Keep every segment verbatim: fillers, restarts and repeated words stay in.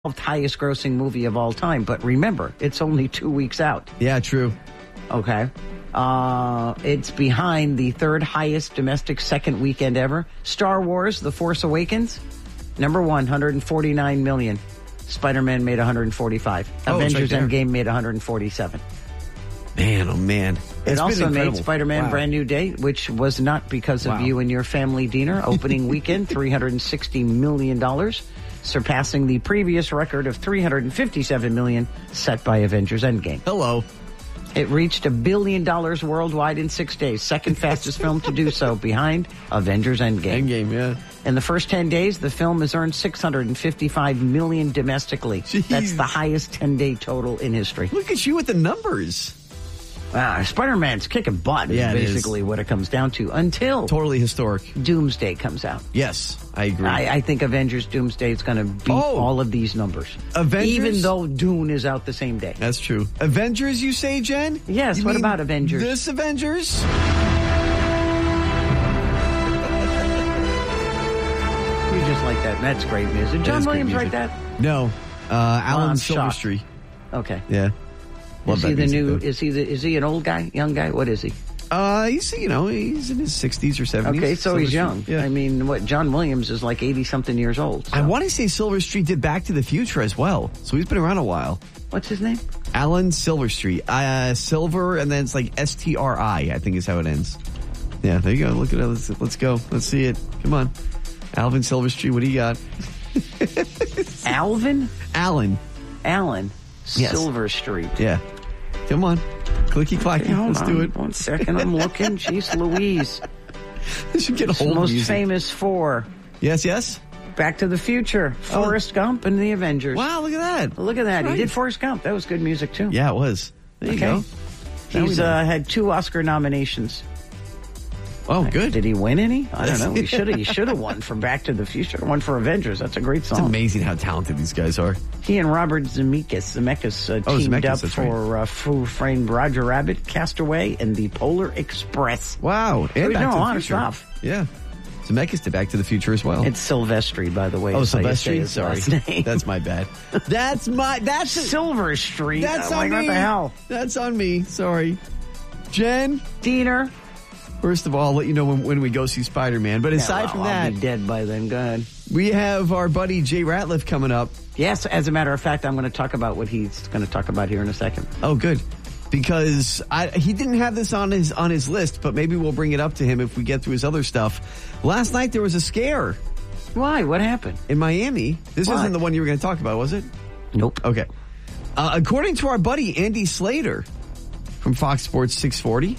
highest grossing movie of all time. But remember, it's only two weeks out. Yeah, true. Okay. Uh, it's behind the third highest domestic second weekend ever. Star Wars, The Force Awakens, number one, one hundred forty-nine million. Spider-Man made one hundred forty-five. Oh, Avengers right Endgame made one hundred forty-seven. Man, oh man. It It's also been made incredible. Spider-Man Wow. Brand New Day, which was not because of Wow. you and your family, Diener. Opening weekend, three hundred sixty million dollars, surpassing the previous record of three hundred fifty-seven million dollars set by Avengers Endgame. Hello. It reached a billion dollars worldwide in six days, second fastest film to do so, behind Avengers Endgame. Endgame, yeah. In the first ten days, the film has earned six hundred fifty-five million dollars domestically. Jeez. That's the highest ten-day total in history. Look at you with the numbers. Ah, Spider-Man's kicking butt is Yeah, it basically what it comes down to until Totally historic. Doomsday comes out. Yes, I agree. I, I think Avengers Doomsday is going to beat Oh. all of these numbers. Avengers? Even though Dune is out the same day. That's true. Avengers, you say, Jen? Yes, You what mean about Avengers? This Avengers? You just like that. That's great music. Did John is great Williams write music. that? No. Uh, Alan I'm shocked. Silverstreet. Okay. Yeah. Love Is that he the music, new, though. is he the, is he an old guy, young guy? What is he? Uh, he's, you know, he's in his sixties or seventies. Okay, so he's Silverstreet. young. Yeah. I mean, what, John Williams is like eighty-something years old. so- I want to say Silverstreet did Back to the Future as well. So he's been around a while. What's his name? Alan Silverstreet. Uh, Silver, and then it's like S T R I, I think is how it ends. Yeah, there you go. Look at it. Let's, let's go. Let's see it. Come on. Alvin Silverstreet, what do you got? Alvin? Alan. Allen. Yes. Silver Street. Yeah. Come on. Clicky clacky. Hey, hold Let's on do it. One second, I'm looking. Jeez Louise. This should get a whole Most music. famous for Yes, yes. Back to the Future, Forrest Gump, and the Avengers. Wow, look at that. Look at that. That's He right. did Forrest Gump. That was good music, too. Yeah, it was. There you Okay. go. Now we He's know. uh, had two Oscar nominations. Oh, good. Did he win any? I don't know. He should have. He should have won for Back to the Future. One for Avengers. That's a great It's song. amazing how talented these guys are. He and Robert Zemeckis, Zemeckis uh, Oh, teamed Zemeckis, up that's for uh, Who Framed Roger Rabbit, Castaway, and The Polar Express. Wow. And We Back know to a the lot of Future. stuff. Yeah. Zemeckis did Back to the Future as well. It's Silvestri, by the way. oh, is how you say Silvestri? his Sorry. last name. That's my bad. That's my, that's, Silver Street. that's I'm on like, me. what the hell? That's on me. Sorry. Jen, Diener. first of all, I'll let you know when, when we go see Spider-Man. But aside Yeah, well, from I'll that, be dead by then. Go ahead. we have our buddy Jay Ratliff coming up. Yes, as a matter of fact, I'm going to talk about what he's going to talk about here in a second. Oh, good. Because I, he didn't have this on his on his list, but maybe we'll bring it up to him if we get through his other stuff. Last night there was a scare Why? What happened? in Miami. This What? isn't the one you were going to talk about, was it? Nope. Okay. Uh, according to our buddy Andy Slater from Fox Sports six forty,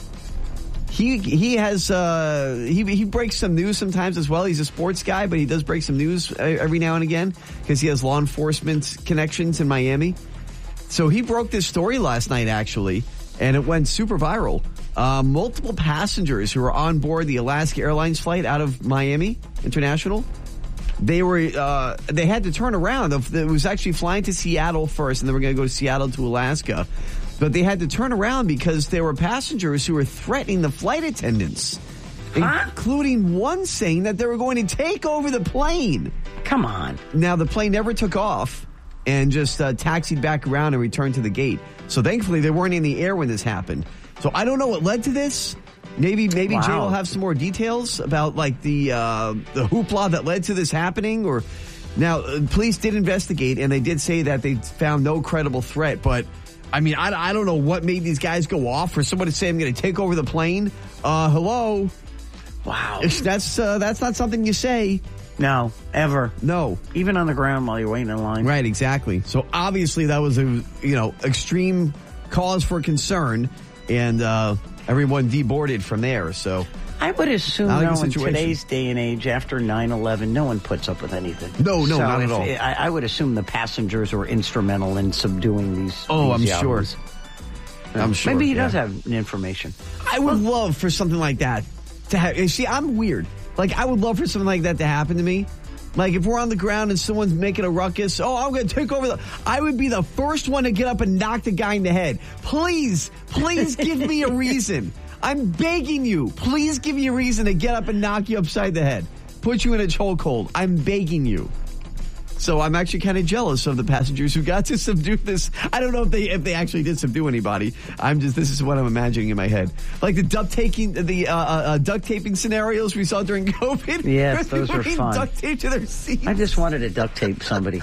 he he has uh, he he breaks some news sometimes as well. He's a sports guy, but he does break some news uh, every now and again because he has law enforcement connections in Miami. So he broke this story last night, actually, and it went super viral. Uh, multiple passengers who were on board the Alaska Airlines flight out of Miami International, they were uh, they had to turn around. It was actually flying to Seattle first, and they were going to go to Seattle to Alaska. But they had to turn around because there were passengers who were threatening the flight attendants, Huh? including one saying that they were going to take over the plane. Come on. Now, the plane never took off and just uh, taxied back around and returned to the gate. So thankfully, they weren't in the air when this happened. So I don't know what led to this. Maybe maybe Wow. Jay will have some more details about like the uh, the hoopla that led to this happening. Or now, uh, police did investigate and they did say that they found no credible threat. But I mean, I, I don't know what made these guys go off for someone to say I'm going to take over the plane. Uh, hello, Wow. that's uh, that's not something you say. No, ever. No. Even on the ground while you're waiting in line. Right, exactly. So obviously that was a, you know, extreme cause for concern, and uh, everyone deboarded from there. So I would assume, Not a good though, in situation. today's day and age, after nine eleven, no one puts up with anything. No, no, So not at if- all. I, I would assume the passengers were instrumental in subduing these. Oh, these I'm sure. yahoos. I'm sure. Maybe he yeah. does have information. I would love for something like that to have. See, I'm weird. Like, I would love for something like that to happen to me. Like, if we're on the ground and someone's making a ruckus, oh, I'm going to take over the... I would be the first one to get up and knock the guy in the head. Please, please give me a reason. I'm begging you. Please give me a reason to get up and knock you upside the head. Put you in a chokehold. I'm begging you. So I'm actually kind of jealous of the passengers who got to subdue this. I don't know if they if they actually did subdue anybody. I'm just this is what I'm imagining in my head, like the duct taping the uh, uh, duct taping scenarios we saw during COVID. Yes, those were Putting fun. Duct tape to their seats. I just wanted to duct tape somebody.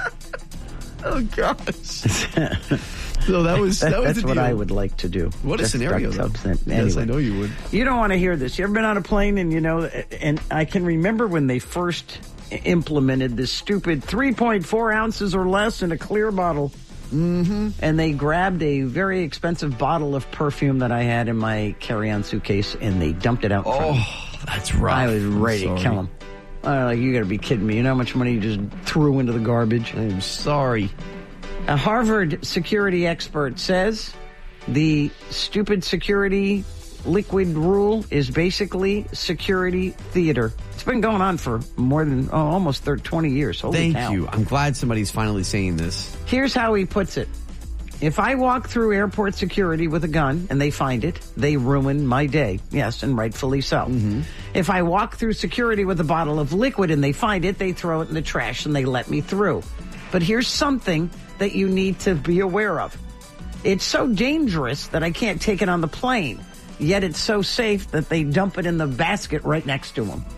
Oh gosh. So that was that was That's the what deal. I would like to do. What a Just scenario, duct though. tape. Yes, Anyway. I know you would. You don't want to hear this. You ever been on a plane and you know, and I can remember when they first implemented this stupid three point four ounces or less in a clear bottle. Mm-hmm. And they grabbed a very expensive bottle of perfume that I had in my carry-on suitcase and they dumped it out in front of me. Oh, that's rough. I was I'm ready to sorry. kill him. Uh, like, you got to be kidding me. You know how much money you just threw into the garbage? I'm sorry. A Harvard security expert says the stupid security liquid rule is basically security theater. It's been going on for more than oh, almost thirty, twenty years. Holy Thank cow. you. I'm glad somebody's finally saying this. Here's how he puts it. If I walk through airport security with a gun and they find it, they ruin my day. Yes, and rightfully so. Mm-hmm. If I walk through security with a bottle of liquid and they find it, they throw it in the trash and they let me through. But here's something that you need to be aware of. It's so dangerous that I can't take it on the plane, yet it's so safe that they dump it in the basket right next to them.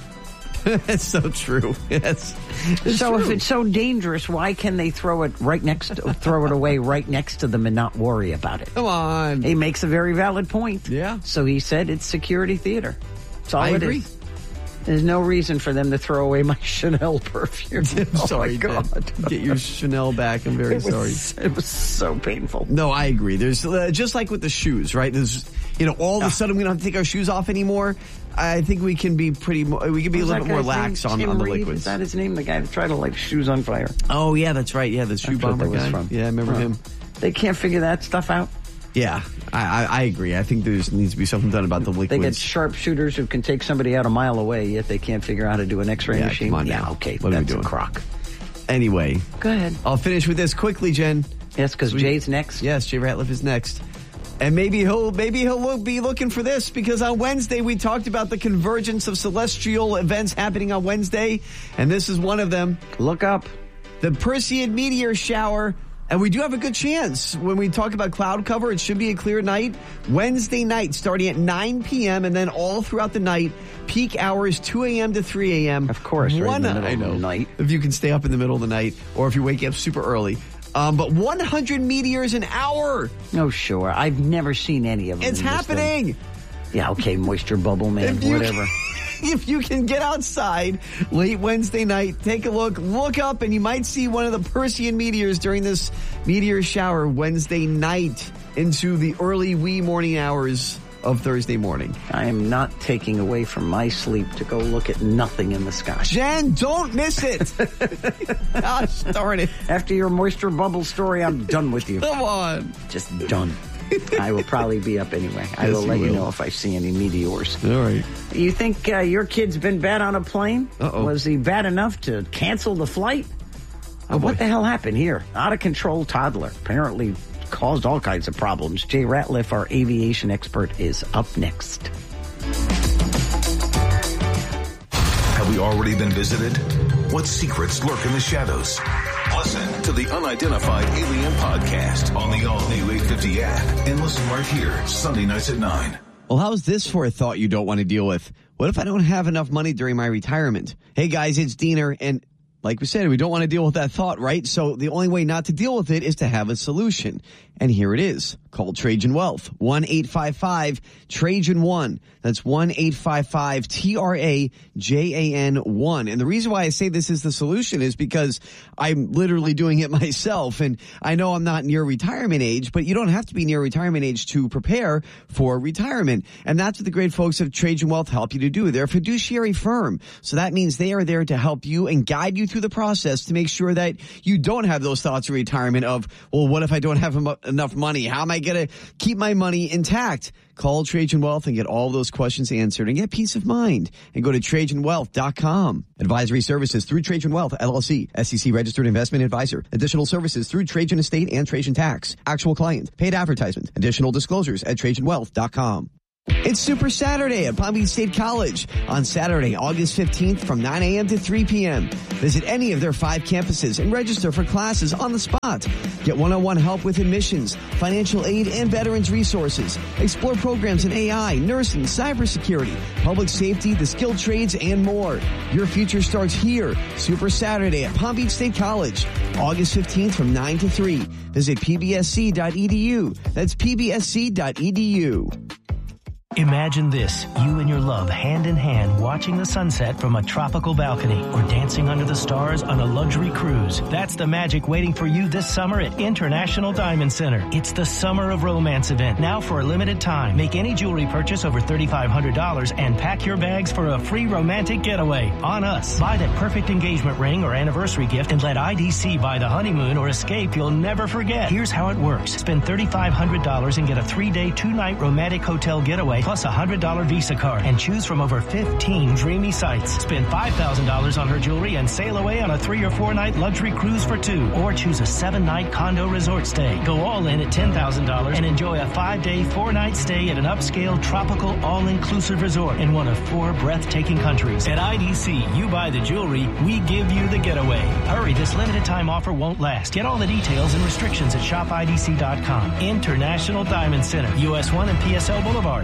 That's so true. Yes. It's so true. if it's so dangerous, why can they throw it right next to, throw it away right next to them and not worry about it? Come on. He makes a very valid point. Yeah. So he said it's security theater. That's all I it agree. is. There's no reason for them to throw away my Chanel perfume. I'm Oh sorry, my God. Ben. Get your Chanel back. I'm very It was, sorry. it was so painful. No, I agree. There's uh, just like with the shoes, right? There's, you know, all of a sudden we don't have to take our shoes off anymore. I think we can be pretty. Mo- we can be a What little was bit more that guy's lax name? on, Tim on the Reed? liquids. Is that his name? The guy that tried to light shoes on fire. Oh yeah, that's right. Yeah, the shoe That's what bomber that was guy. from. Yeah, I remember Huh. him. They can't figure that stuff out. Yeah, I, I, I agree. I think there needs to be something done about the liquids. They get sharpshooters who can take somebody out a mile away, yet they can't figure out how to do an X-ray Yeah, machine. come on yeah, now. okay, What are we that's a doing? crock. Anyway, Go ahead. I'll finish with this quickly, Jen. Yes, because We- Jay's next. Yes, Jay Ratliff is next. And maybe he'll maybe he'll look, be looking for this because on Wednesday we talked about the convergence of celestial events happening on Wednesday, and this is one of them. Look up. The Perseid meteor shower. And we do have a good chance when we talk about cloud cover. It should be a clear night. Wednesday night starting at nine p.m. and then all throughout the night. Peak hours two a.m. to three a.m. Of course, right in the middle I of the know. night. If you can stay up in the middle of the night or if you're waking up super early. Um, but one hundred meteors an hour. Oh, sure. I've never seen any of them. It's in this thing. happening. Yeah, okay, moisture bubble, man, If you- whatever. If you can get outside late Wednesday night, take a look, look up, and you might see one of the Perseid meteors during this meteor shower Wednesday night into the early wee morning hours of Thursday morning. I am not taking away from my sleep to go look at nothing in the sky. Jen, don't miss it. Gosh darn it. After your moisture bubble story, I'm done with you. Come on. Just done. I will probably be up anyway. I Yes, will you let you will. know if I see any meteors. All right. You think uh, your kid's been bad on a plane? Uh-oh. Was he bad enough to cancel the flight? Uh, Oh, what boy. the hell happened here? Out of control toddler. Apparently caused all kinds of problems. Jay Ratliff, our aviation expert, is up next. Have we already been visited? What secrets lurk in the shadows? Listen to the Unidentified Alien Podcast on the all-new eight fifty app and listen right here, Sunday nights at nine. Well, how's this for a thought you don't want to deal with? What if I don't have enough money during my retirement? Hey guys, it's Diener, and like we said, we don't want to deal with that thought, right? So the only way not to deal with it is to have a solution. And here it is. Call Trajan Wealth. one eight five five Trajan one. That's one eight five five T R A J A N one. And the reason why I say this is the solution is because I'm literally doing it myself. And I know I'm not near retirement age, but you don't have to be near retirement age to prepare for retirement. And that's what the great folks of Trajan Wealth help you to do. They're a fiduciary firm. So that means they are there to help you and guide you through the process to make sure that you don't have those thoughts of retirement of, well, what if I don't have em- enough money? How am I going to keep my money intact? Call Trajan Wealth and get all those questions answered and get peace of mind. And go to Trajan Wealth dot com. Advisory services through Trajan Wealth, L L C, S E C registered investment advisor. Additional services through Trajan Estate and Trajan Tax. Actual client. Paid advertisement. Additional disclosures at Trajan Wealth dot com. It's Super Saturday at Palm Beach State College on Saturday, August fifteenth from nine a.m. to three p.m. Visit any of their five campuses and register for classes on the spot. Get one-on-one help with admissions, financial aid, and veterans resources. Explore programs in A I, nursing, cybersecurity, public safety, the skilled trades, and more. Your future starts here. Super Saturday at Palm Beach State College, August fifteenth from nine to three. Visit p b s c dot e d u. That's p b s c dot e d u. Imagine this, you and your love hand in hand watching the sunset from a tropical balcony or dancing under the stars on a luxury cruise. That's the magic waiting for you this summer at International Diamond Center. It's the Summer of Romance event, now for a limited time. Make any jewelry purchase over three thousand five hundred dollars and pack your bags for a free romantic getaway on us. Buy that perfect engagement ring or anniversary gift and let I D C buy the honeymoon or escape you'll never forget. Here's how it works. Spend three thousand five hundred dollars and get a three-day, two-night romantic hotel getaway plus a one hundred dollars Visa card and choose from over fifteen dreamy sites. Spend five thousand dollars on her jewelry and sail away on a three or four night luxury cruise for two, or choose a seven night condo resort stay. Go all in at ten thousand dollars and enjoy a five day, four night stay at an upscale tropical all-inclusive resort in one of four breathtaking countries. At I D C, you buy the jewelry, we give you the getaway. Hurry, this limited time offer won't last. Get all the details and restrictions at shop I D C dot com. International Diamond Center, U S one and P S L Boulevard.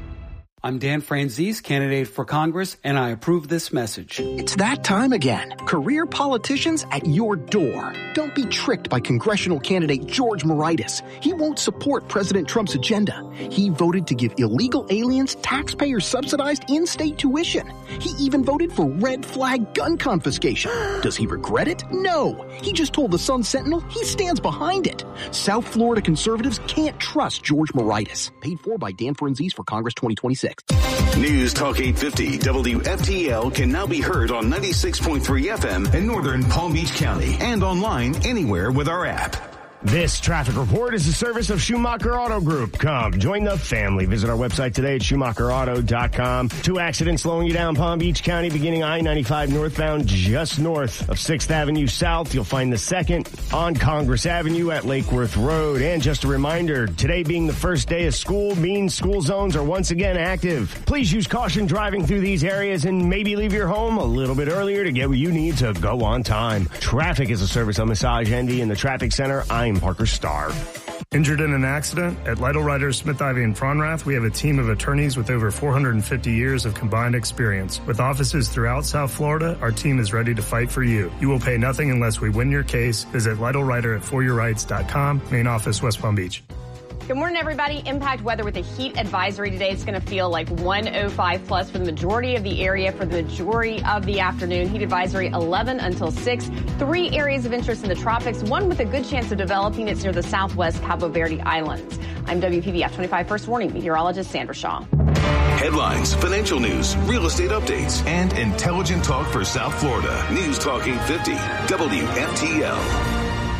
I'm Dan Franzese, candidate for Congress, and I approve this message. It's that time again. Career politicians at your door. Don't be tricked by congressional candidate George Moraitis. He won't support President Trump's agenda. He voted to give illegal aliens taxpayer-subsidized in-state tuition. He even voted for red flag gun confiscation. Does he regret it? No. He just told the Sun Sentinel he stands behind it. South Florida conservatives can't trust George Moraitis. Paid for by Dan Franzese for Congress twenty twenty-six. News Talk eight fifty W F T L can now be heard on ninety-six point three F M in northern Palm Beach County and online anywhere with our app. This traffic report is a service of Schumacher Auto Group. Come, join the family. Visit our website today at schumacher auto dot com. Two accidents slowing you down Palm Beach County, beginning I ninety-five northbound just north of sixth Avenue South. You'll find the second on Congress Avenue at Lake Worth Road. And just a reminder, today being the first day of school means school zones are once again active. Please use caution driving through these areas and maybe leave your home a little bit earlier to get what you need to go on time. Traffic is a service of Massage Envy in the Traffic Center. I'm Parker Starr. Injured in an accident? At Lytle Writers, Smith, Ivy, and Fronrath, we have a team of attorneys with over four hundred fifty years of combined experience. With offices throughout South Florida, our team is ready to fight for you. You will pay nothing unless we win your case. Visit Lytle Writer at for your rights dot com, main office, West Palm Beach. Good morning, everybody. Impact weather with a heat advisory today. It's going to feel like one oh five plus for the majority of the area for the majority of the afternoon. Heat advisory eleven until six. Three areas of interest in the tropics, one with a good chance of developing. It's near the southwest Cabo Verde Islands. I'm W P B F twenty-five First Warning meteorologist Sandra Shaw. Headlines, financial news, real estate updates, and intelligent talk for South Florida. News Talk eight fifty W F T L.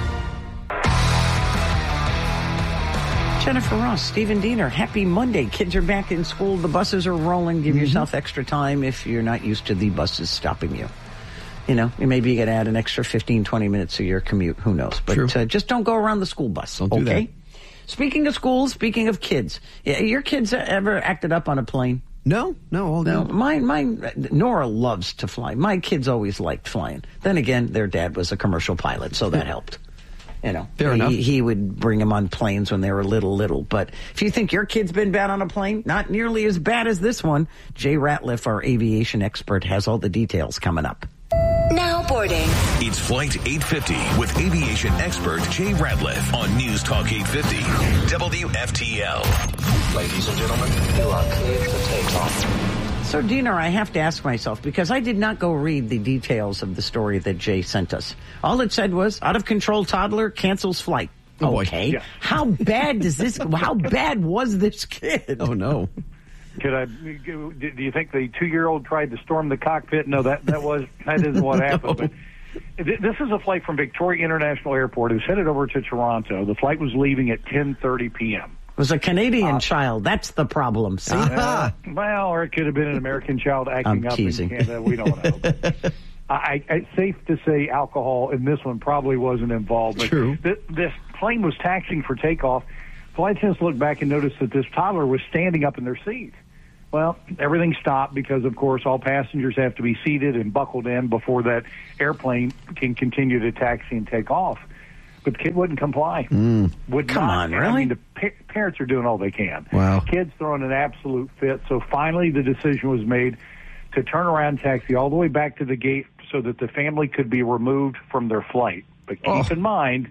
Jennifer Ross, Stephen Diener, happy Monday. Kids are back in school. The buses are rolling. Give mm-hmm. yourself extra time if you're not used to the buses stopping you. You know, maybe you got to add an extra fifteen, twenty minutes to your commute. Who knows? But uh, just don't go around the school bus. Don't okay? do that. Speaking of schools, speaking of kids, your kids ever acted up on a plane? No, no, all no. Mine, mine. Nora loves to fly. My kids always liked flying. Then again, their dad was a commercial pilot, so that helped. You know, Fair he, enough. he would bring them on planes when they were little, little. But if you think your kid's been bad on a plane, not nearly as bad as this one. Jay Ratliff, our aviation expert, has all the details coming up. Now boarding. It's Flight eight fifty with aviation expert Jay Ratliff on News Talk eight fifty W F T L. Ladies and gentlemen, you are cleared for takeoff. So, Diener, I have to ask myself, because I did not go read the details of the story that Jay sent us. All it said was, out-of-control toddler cancels flight. Oh, okay. Yeah. How bad does this, how bad was this kid? Oh, no. Could I, do you think the two-year-old tried to storm the cockpit? No, that, that was, that isn't what happened. No. But this is a flight from Victoria International Airport. It was headed over to Toronto. The flight was leaving at ten thirty p.m. It was a Canadian uh, child. That's the problem. See? Uh, well, or it could have been an American child acting I'm up teasing. in Canada. We don't know. I, I, it's safe to say alcohol in this one probably wasn't involved. But True. Th- this plane was taxiing for takeoff flight attendants looked back and noticed that this toddler was standing up in their seat. Well, everything stopped because, of course, all passengers have to be seated and buckled in before that airplane can continue to taxi and take off. But the kid wouldn't comply. Mm. Would Come not. on, really? I mean, the pa- parents are doing all they can. Wow. Kid's throwing an absolute fit. So finally the decision was made to turn around and taxi all the way back to the gate so that the family could be removed from their flight. But keep Oh. in mind,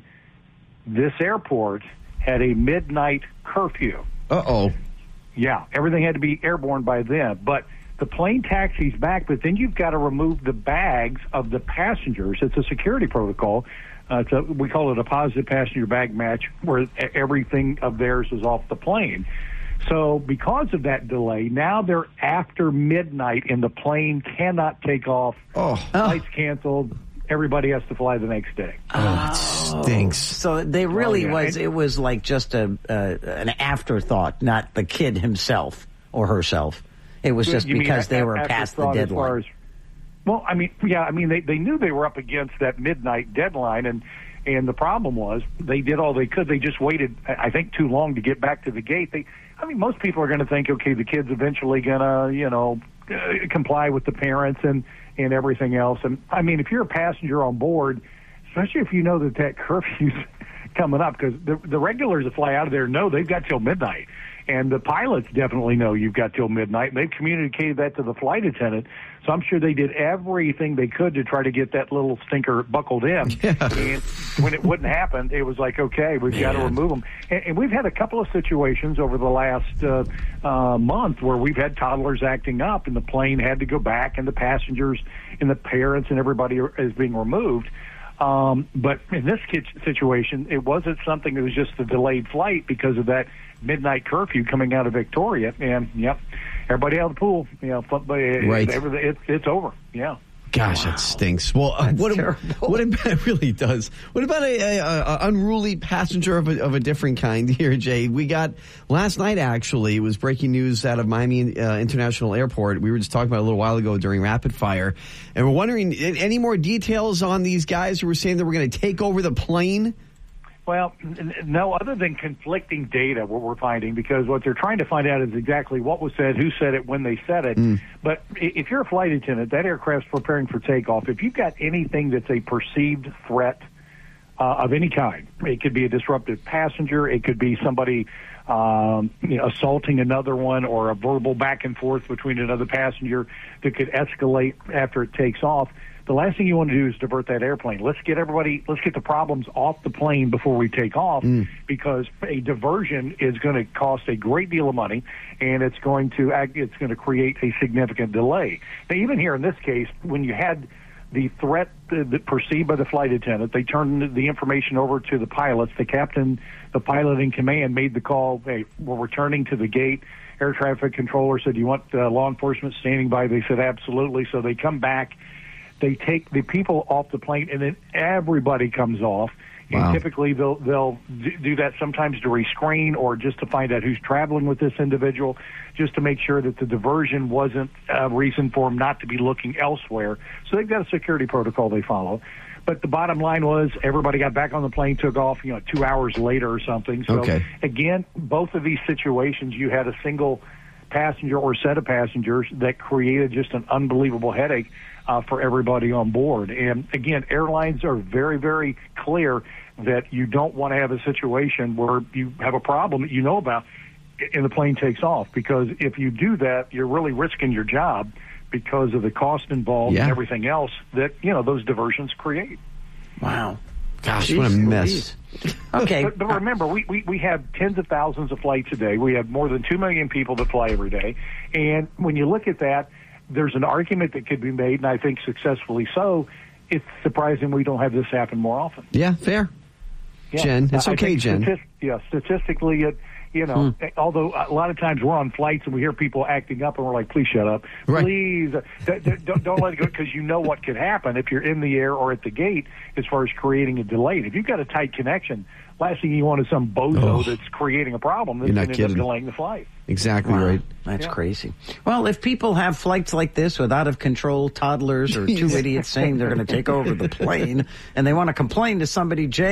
this airport had a midnight curfew. Uh-oh. Yeah, everything had to be airborne by then. But the plane taxis back, but then you've got to remove the bags of the passengers. It's a security protocol. Uh, it's a, we call it a positive passenger bag match, where everything of theirs is off the plane. So because of that delay, now they're after midnight and the plane cannot take off. Oh. Flights canceled. Everybody has to fly the next day. Oh, it stinks. So they really Oh, yeah. was, it was like just a uh, an afterthought, not the kid himself or herself. It was just You mean because they a- were after past the thought as deadline. far as- well, I mean, yeah, I mean, they, they knew they were up against that midnight deadline, and and the problem was they did all they could. They just waited, I think, too long to get back to the gate. They, I mean, most people are going to think, okay, the kid's eventually going to, you know, uh, comply with the parents and, and everything else. And, I mean, if you're a passenger on board, especially if you know that that curfew's coming up, because the, the regulars that fly out of there know they've got till midnight. And the pilots definitely know you've got till midnight. And they've communicated that to the flight attendant. So I'm sure they did everything they could to try to get that little stinker buckled in. Yeah. And when it wouldn't happen, it was like, okay, we've got to remove them. And, and we've had a couple of situations over the last uh, uh, month where we've had toddlers acting up, and the plane had to go back, and the passengers and the parents and everybody are, is being removed. Um, but in this kid situation, it wasn't something that was just a delayed flight because of that midnight curfew coming out of Victoria. And, yep, everybody out of the pool, you know, but Right. everything, it, it's over. Yeah. Gosh, that stinks. Well, uh, what, ab- what about, it really does. What about a, a, a unruly passenger of a, of a different kind here, Jay? We got last night, actually, it was breaking news out of Miami uh, International Airport. We were just talking about it a little while ago during Rapid Fire. And we're wondering, any more details on these guys who were saying that we're going to take over the plane? Well, n- no, other than conflicting data, what we're finding, because what they're trying to find out is exactly what was said, who said it, when they said it. Mm. But i- if you're a flight attendant, that aircraft's preparing for takeoff. If you've got anything that's a perceived threat uh, of any kind, it could be a disruptive passenger, it could be somebody um, you know, assaulting another one, or a verbal back and forth between another passenger that could escalate after it takes off. The last thing you want to do is divert that airplane. Let's get everybody, let's get the problems off the plane before we take off, mm. because a diversion is going to cost a great deal of money, and it's going to act, it's going to create a significant delay. Now, even here in this case, when you had the threat uh, that perceived by the flight attendant, they turned the information over to the pilots. The captain, the pilot in command, made the call. Hey, we're returning to the gate. Air traffic controller said, "Do you want uh, law enforcement standing by?" They said, "Absolutely." So they come back. They take the people off the plane, and then everybody comes off. And wow. typically they'll they'll do that sometimes to rescreen, or just to find out who's traveling with this individual, just to make sure that the diversion wasn't a reason for them not to be looking elsewhere. So they've got a security protocol they follow. But the bottom line was everybody got back on the plane, took off, you know, two hours later or something. So okay. again, both of these situations, you had a single passenger or set of passengers that created just an unbelievable headache uh, for everybody on board. And again, airlines are very, very clear that you don't want to have a situation where you have a problem that you know about and the plane takes off, because if you do that, you're really risking your job because of the cost involved yeah. and everything else that, you know, those diversions create. Wow. Gosh, Jeez, what a mess. Okay. But, but remember, we, we, we have tens of thousands of flights a day. We have more than two million people that fly every day. And when you look at that, there's an argument that could be made, and I think successfully so. It's surprising we don't have this happen more often. Yeah, fair. Yeah. Jen, it's I okay, think Jen. Statist- yeah, statistically, it, you know, hmm. although a lot of times we're on flights and we hear people acting up and we're like, please shut up. Right. Please, uh, don't, don't, don't let it go, because you know what could happen if you're in the air or at the gate as far as creating a delay. If you've got a tight connection, last thing you want is some bozo oh. that's creating a problem that's You're going not to end kidding. up delaying the flight. Exactly wow. right. That's yeah. crazy. Well, if people have flights like this with out-of-control toddlers or two idiots saying they're going to take over the plane and they want to complain to somebody, Jay,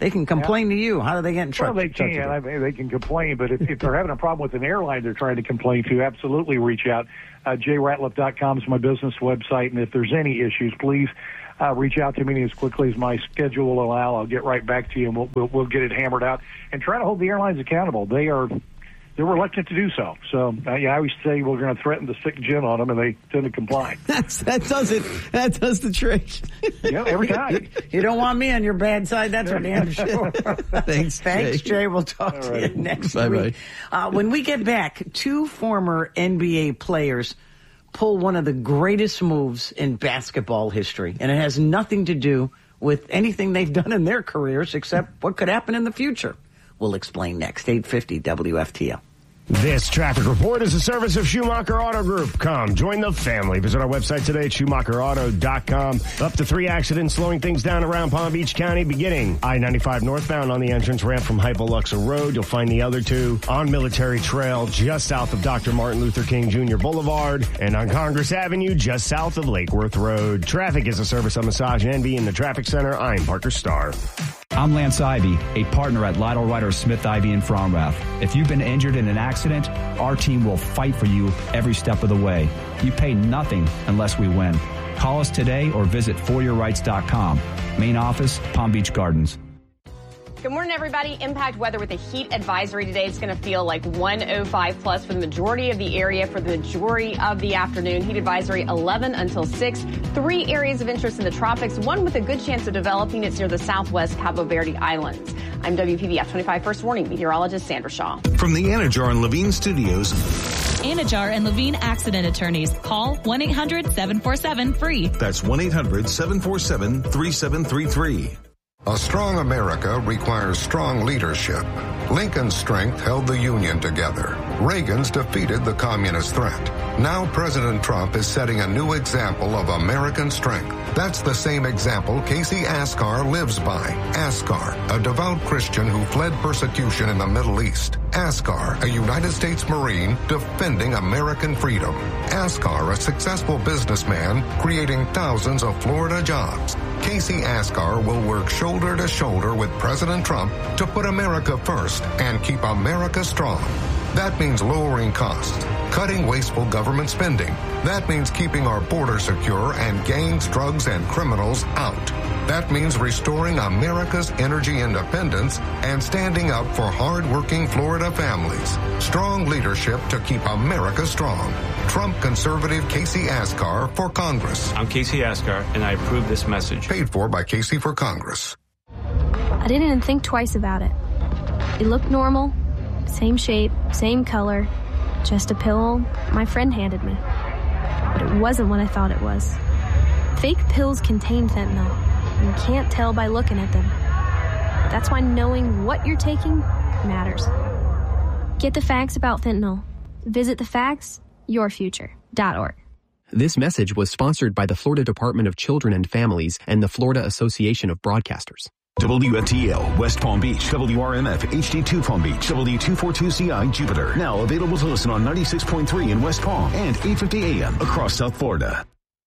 They can complain yeah. to you. How do they get in trouble? Well, they can. I mean, they can complain, but if, if they're having a problem with an airline they're trying to complain to, absolutely reach out. Uh, j ratliff dot com is my business website, and if there's any issues, please uh, reach out to me as quickly as my schedule will allow. I'll get right back to you, and we'll, we'll, we'll get it hammered out and try to hold the airlines accountable. They are they're reluctant to do so. So uh, yeah, I always say we're going to threaten to stick gin on them, and they tend to comply. That's, that does it. That does the trick. Yeah, every time. You don't want me on your bad side. That's for damn sure. Thanks, Thanks, Jay. Jay. We'll talk All to right. you next Bye-bye. week. Uh, when we get back, two former N B A players pull one of the greatest moves in basketball history, and it has nothing to do with anything they've done in their careers except what could happen in the future. We'll explain next. eight fifty W F T L. This traffic report is a service of Schumacher Auto Group. Come, join the family. Visit our website today at schumacher auto dot com. Up to three accidents slowing things down around Palm Beach County, beginning I ninety-five northbound on the entrance ramp from Hypoluxa Road. You'll find the other two on Military Trail, just south of Doctor Martin Luther King Junior Boulevard, and on Congress Avenue, just south of Lake Worth Road. Traffic is a service of Massage Envy in the Traffic Center. I'm Parker Starr. I'm Lance Ivy, a partner at Lytle Ryder Smith Ivy in Fromrath. If you've been injured in an accident, our team will fight for you every step of the way. You pay nothing unless we win. Call us today or visit for your rights dot com. Main office, Palm Beach Gardens. Good morning, everybody. Impact weather with a heat advisory today. It's going to feel like one oh five plus for the majority of the area for the majority of the afternoon. Heat advisory eleven until six. Three areas of interest in the tropics, one with a good chance of developing. It's near the southwest Cabo Verde Islands. I'm W P B F twenty-five First Warning meteorologist Sandra Shaw. From the Anajar and Levine Studios. Anajar and Levine Accident Attorneys. Call one eight hundred seven four seven free. That's one eight hundred seven four seven three seven three three. A strong America requires strong leadership. Lincoln's strength held the Union together. Reagan's defeated the communist threat. Now President Trump is setting a new example of American strength. That's the same example Casey Askar lives by. Askar, a devout Christian who fled persecution in the Middle East. Askar, a United States Marine defending American freedom. Askar, a successful businessman creating thousands of Florida jobs. Casey Askar will work shoulder to shoulder with President Trump to put America first and keep America strong. That means lowering costs, cutting wasteful government spending. That means keeping our border secure and gangs, drugs, and criminals out. That means restoring America's energy independence and standing up for hard-working Florida families. Strong leadership to keep America strong. Trump conservative Casey Askar for Congress. I'm Casey Askar, and I approve this message. Paid for by Casey for Congress. I didn't even think twice about it. It looked normal. Same shape, same color. Just a pill my friend handed me. But it wasn't what I thought it was. Fake pills contain fentanyl, and you can't tell by looking at them. That's why knowing what you're taking matters. Get the facts about fentanyl. Visit the facts your future dot org. This message was sponsored by the Florida Department of Children and Families and the Florida Association of Broadcasters. W F T L, West Palm Beach, W R M F, H D two Palm Beach, W two forty-two C I, Jupiter. Now available to listen on ninety-six point three in West Palm and eight fifty A M across South Florida.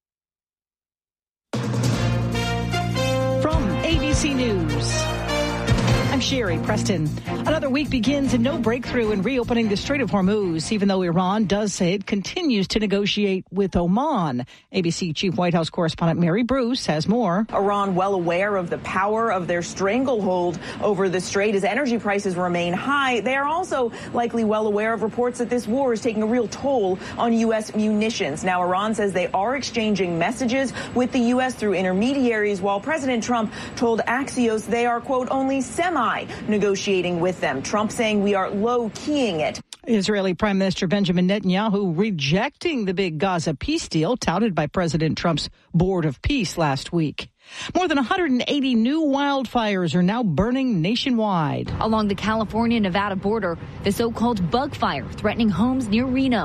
From A B C News, I'm Sherry Preston. Another week begins and no breakthrough in reopening the Strait of Hormuz, even though Iran does say it continues to negotiate with Oman. A B C Chief White House correspondent Mary Bruce has more. Iran well aware of the power of their stranglehold over the strait as energy prices remain high. They are also likely well aware of reports that this war is taking a real toll on U S munitions. Now, Iran says they are exchanging messages with the U S through intermediaries, while President Trump told Axios they are, quote, only semi-negotiating with them. Trump saying we are low-keying it. Israeli Prime Minister Benjamin Netanyahu rejecting the big Gaza peace deal touted by President Trump's Board of Peace last week. More than one hundred eighty new wildfires are now burning nationwide. Along the California-Nevada border, the so-called bug fire threatening homes near Reno.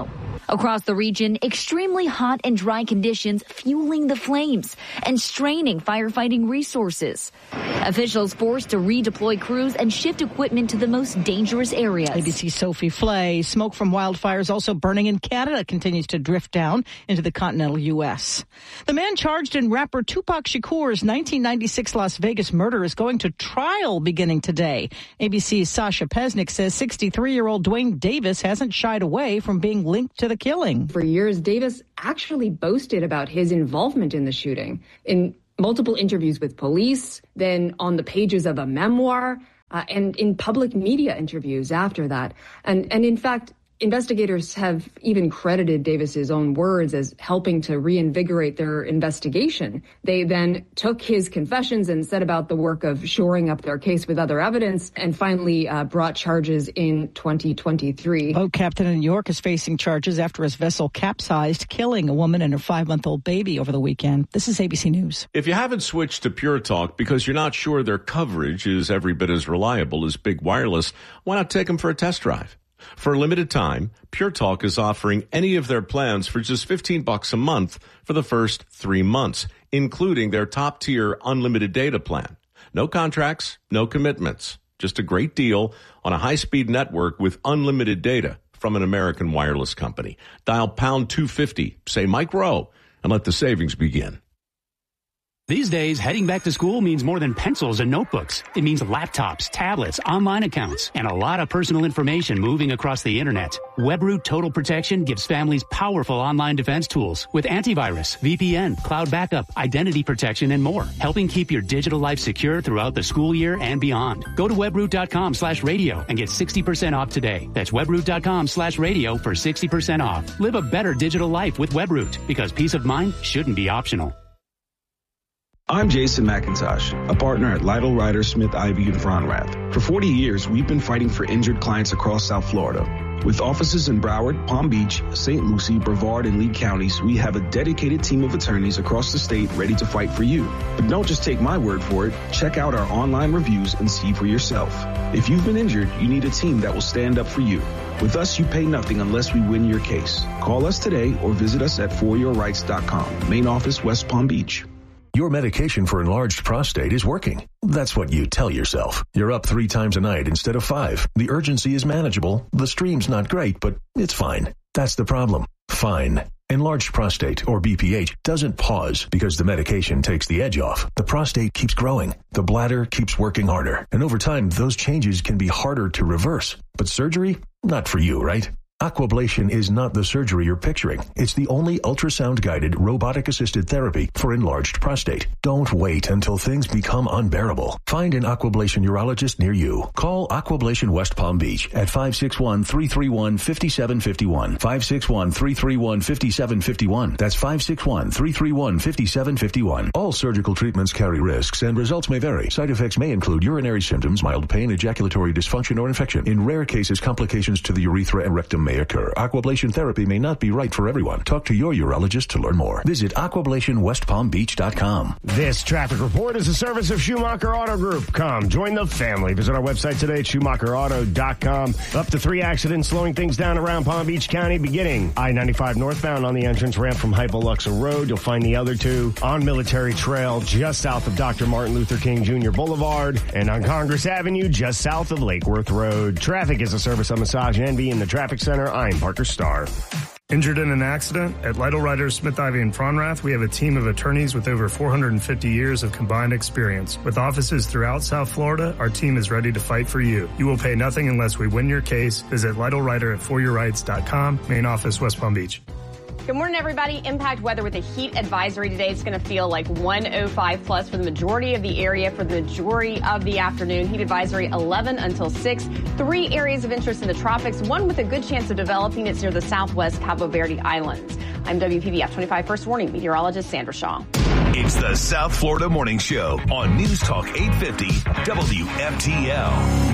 Across the region, extremely hot and dry conditions fueling the flames and straining firefighting resources. Officials forced to redeploy crews and shift equipment to the most dangerous areas. A B C's Sophie Flay. Smoke from wildfires also burning in Canada continues to drift down into the continental U S. The man charged in rapper Tupac Shakur's nineteen ninety-six Las Vegas murder is going to trial beginning today. A B C's Sasha Pesnick says sixty-three-year-old Dwayne Davis hasn't shied away from being linked to the killing. For years, Davis actually boasted about his involvement in the shooting in multiple interviews with police, then on the pages of a memoir, uh, and in public media interviews after that. And, and in fact, investigators have even credited Davis's own words as helping to reinvigorate their investigation. They then took his confessions and set about the work of shoring up their case with other evidence and finally uh, brought charges in twenty twenty-three. Boat captain in New York is facing charges after his vessel capsized, killing a woman and her five-month-old baby over the weekend. This is A B C News. If you haven't switched to Pure Talk because you're not sure their coverage is every bit as reliable as Big Wireless, why not take them for a test drive? For a limited time, Pure Talk is offering any of their plans for just fifteen bucks a month for the first three months, including their top-tier unlimited data plan. No contracts, no commitments. Just a great deal on a high-speed network with unlimited data from an American wireless company. Dial pound two fifty, say Mike Rowe, and let the savings begin. These days, heading back to school means more than pencils and notebooks. It means laptops, tablets, online accounts, and a lot of personal information moving across the internet. WebRoot Total Protection gives families powerful online defense tools with antivirus, V P N, cloud backup, identity protection, and more, helping keep your digital life secure throughout the school year and beyond. Go to webroot.com slash radio and get sixty percent off today. That's webroot.com slash radio for sixty percent off. Live a better digital life with WebRoot, because peace of mind shouldn't be optional. I'm Jason McIntosh, a partner at Lytle Ryder Smith Ivey in Fronrath. For forty years, we've been fighting for injured clients across South Florida. With offices in Broward, Palm Beach, Saint Lucie, Brevard, and Lee counties, we have a dedicated team of attorneys across the state ready to fight for you. But don't just take my word for it. Check out our online reviews and see for yourself. If you've been injured, you need a team that will stand up for you. With us, you pay nothing unless we win your case. Call us today or visit us at for your rights dot com. Main office, West Palm Beach. Your medication for enlarged prostate is working. That's what you tell yourself. You're up three times a night instead of five. The urgency is manageable. The stream's not great, but it's fine. That's the problem. Fine. Enlarged prostate, or B P H, doesn't pause because the medication takes the edge off. The prostate keeps growing. The bladder keeps working harder. And over time, those changes can be harder to reverse. But surgery? Not for you, right? Aquablation is not the surgery you're picturing. It's the only ultrasound-guided, robotic-assisted therapy for enlarged prostate. Don't wait until things become unbearable. Find an Aquablation urologist near you. Call Aquablation West Palm Beach at five six one, three three one, five seven five one. five six one, three three one, five seven five one. That's five six one, three three one, five seven five one. All surgical treatments carry risks, and results may vary. Side effects may include urinary symptoms, mild pain, ejaculatory dysfunction, or infection. In rare cases, complications to the urethra and rectum may occur. Aquablation therapy may not be right for everyone. Talk to your urologist to learn more. Visit aquablation west palm beach dot com. This traffic report is a service of Schumacher Auto Group. Come, join the family. Visit our website today at schumacher auto dot com. Up to three accidents slowing things down around Palm Beach County, beginning I ninety-five northbound on the entrance ramp from Hypoluxo Road. You'll find the other two on Military Trail, just south of Doctor Martin Luther King Junior Boulevard, and on Congress Avenue, just south of Lake Worth Road. Traffic is a service of Massage Envy in the Traffic Center. I'm Parker Starr. Injured in an accident? At Lytle Ryder Smith Ivey in Fronrath, we have a team of attorneys with over four hundred fifty years of combined experience. With offices throughout South Florida, our team is ready to fight for you. You will pay nothing unless we win your case. Visit Lytle Ryder at for your rights dot com. Main office, West Palm Beach. Good morning, everybody. Impact weather with a heat advisory today. It's going to feel like one oh five plus for the majority of the area for the majority of the afternoon. Heat advisory eleven until six. Three areas of interest in the tropics, one with a good chance of developing. It's near the southwest Cabo Verde Islands. I'm W P B F twenty-five First Warning meteorologist Sandra Shaw. It's the South Florida Morning Show on News Talk eight fifty W F T L.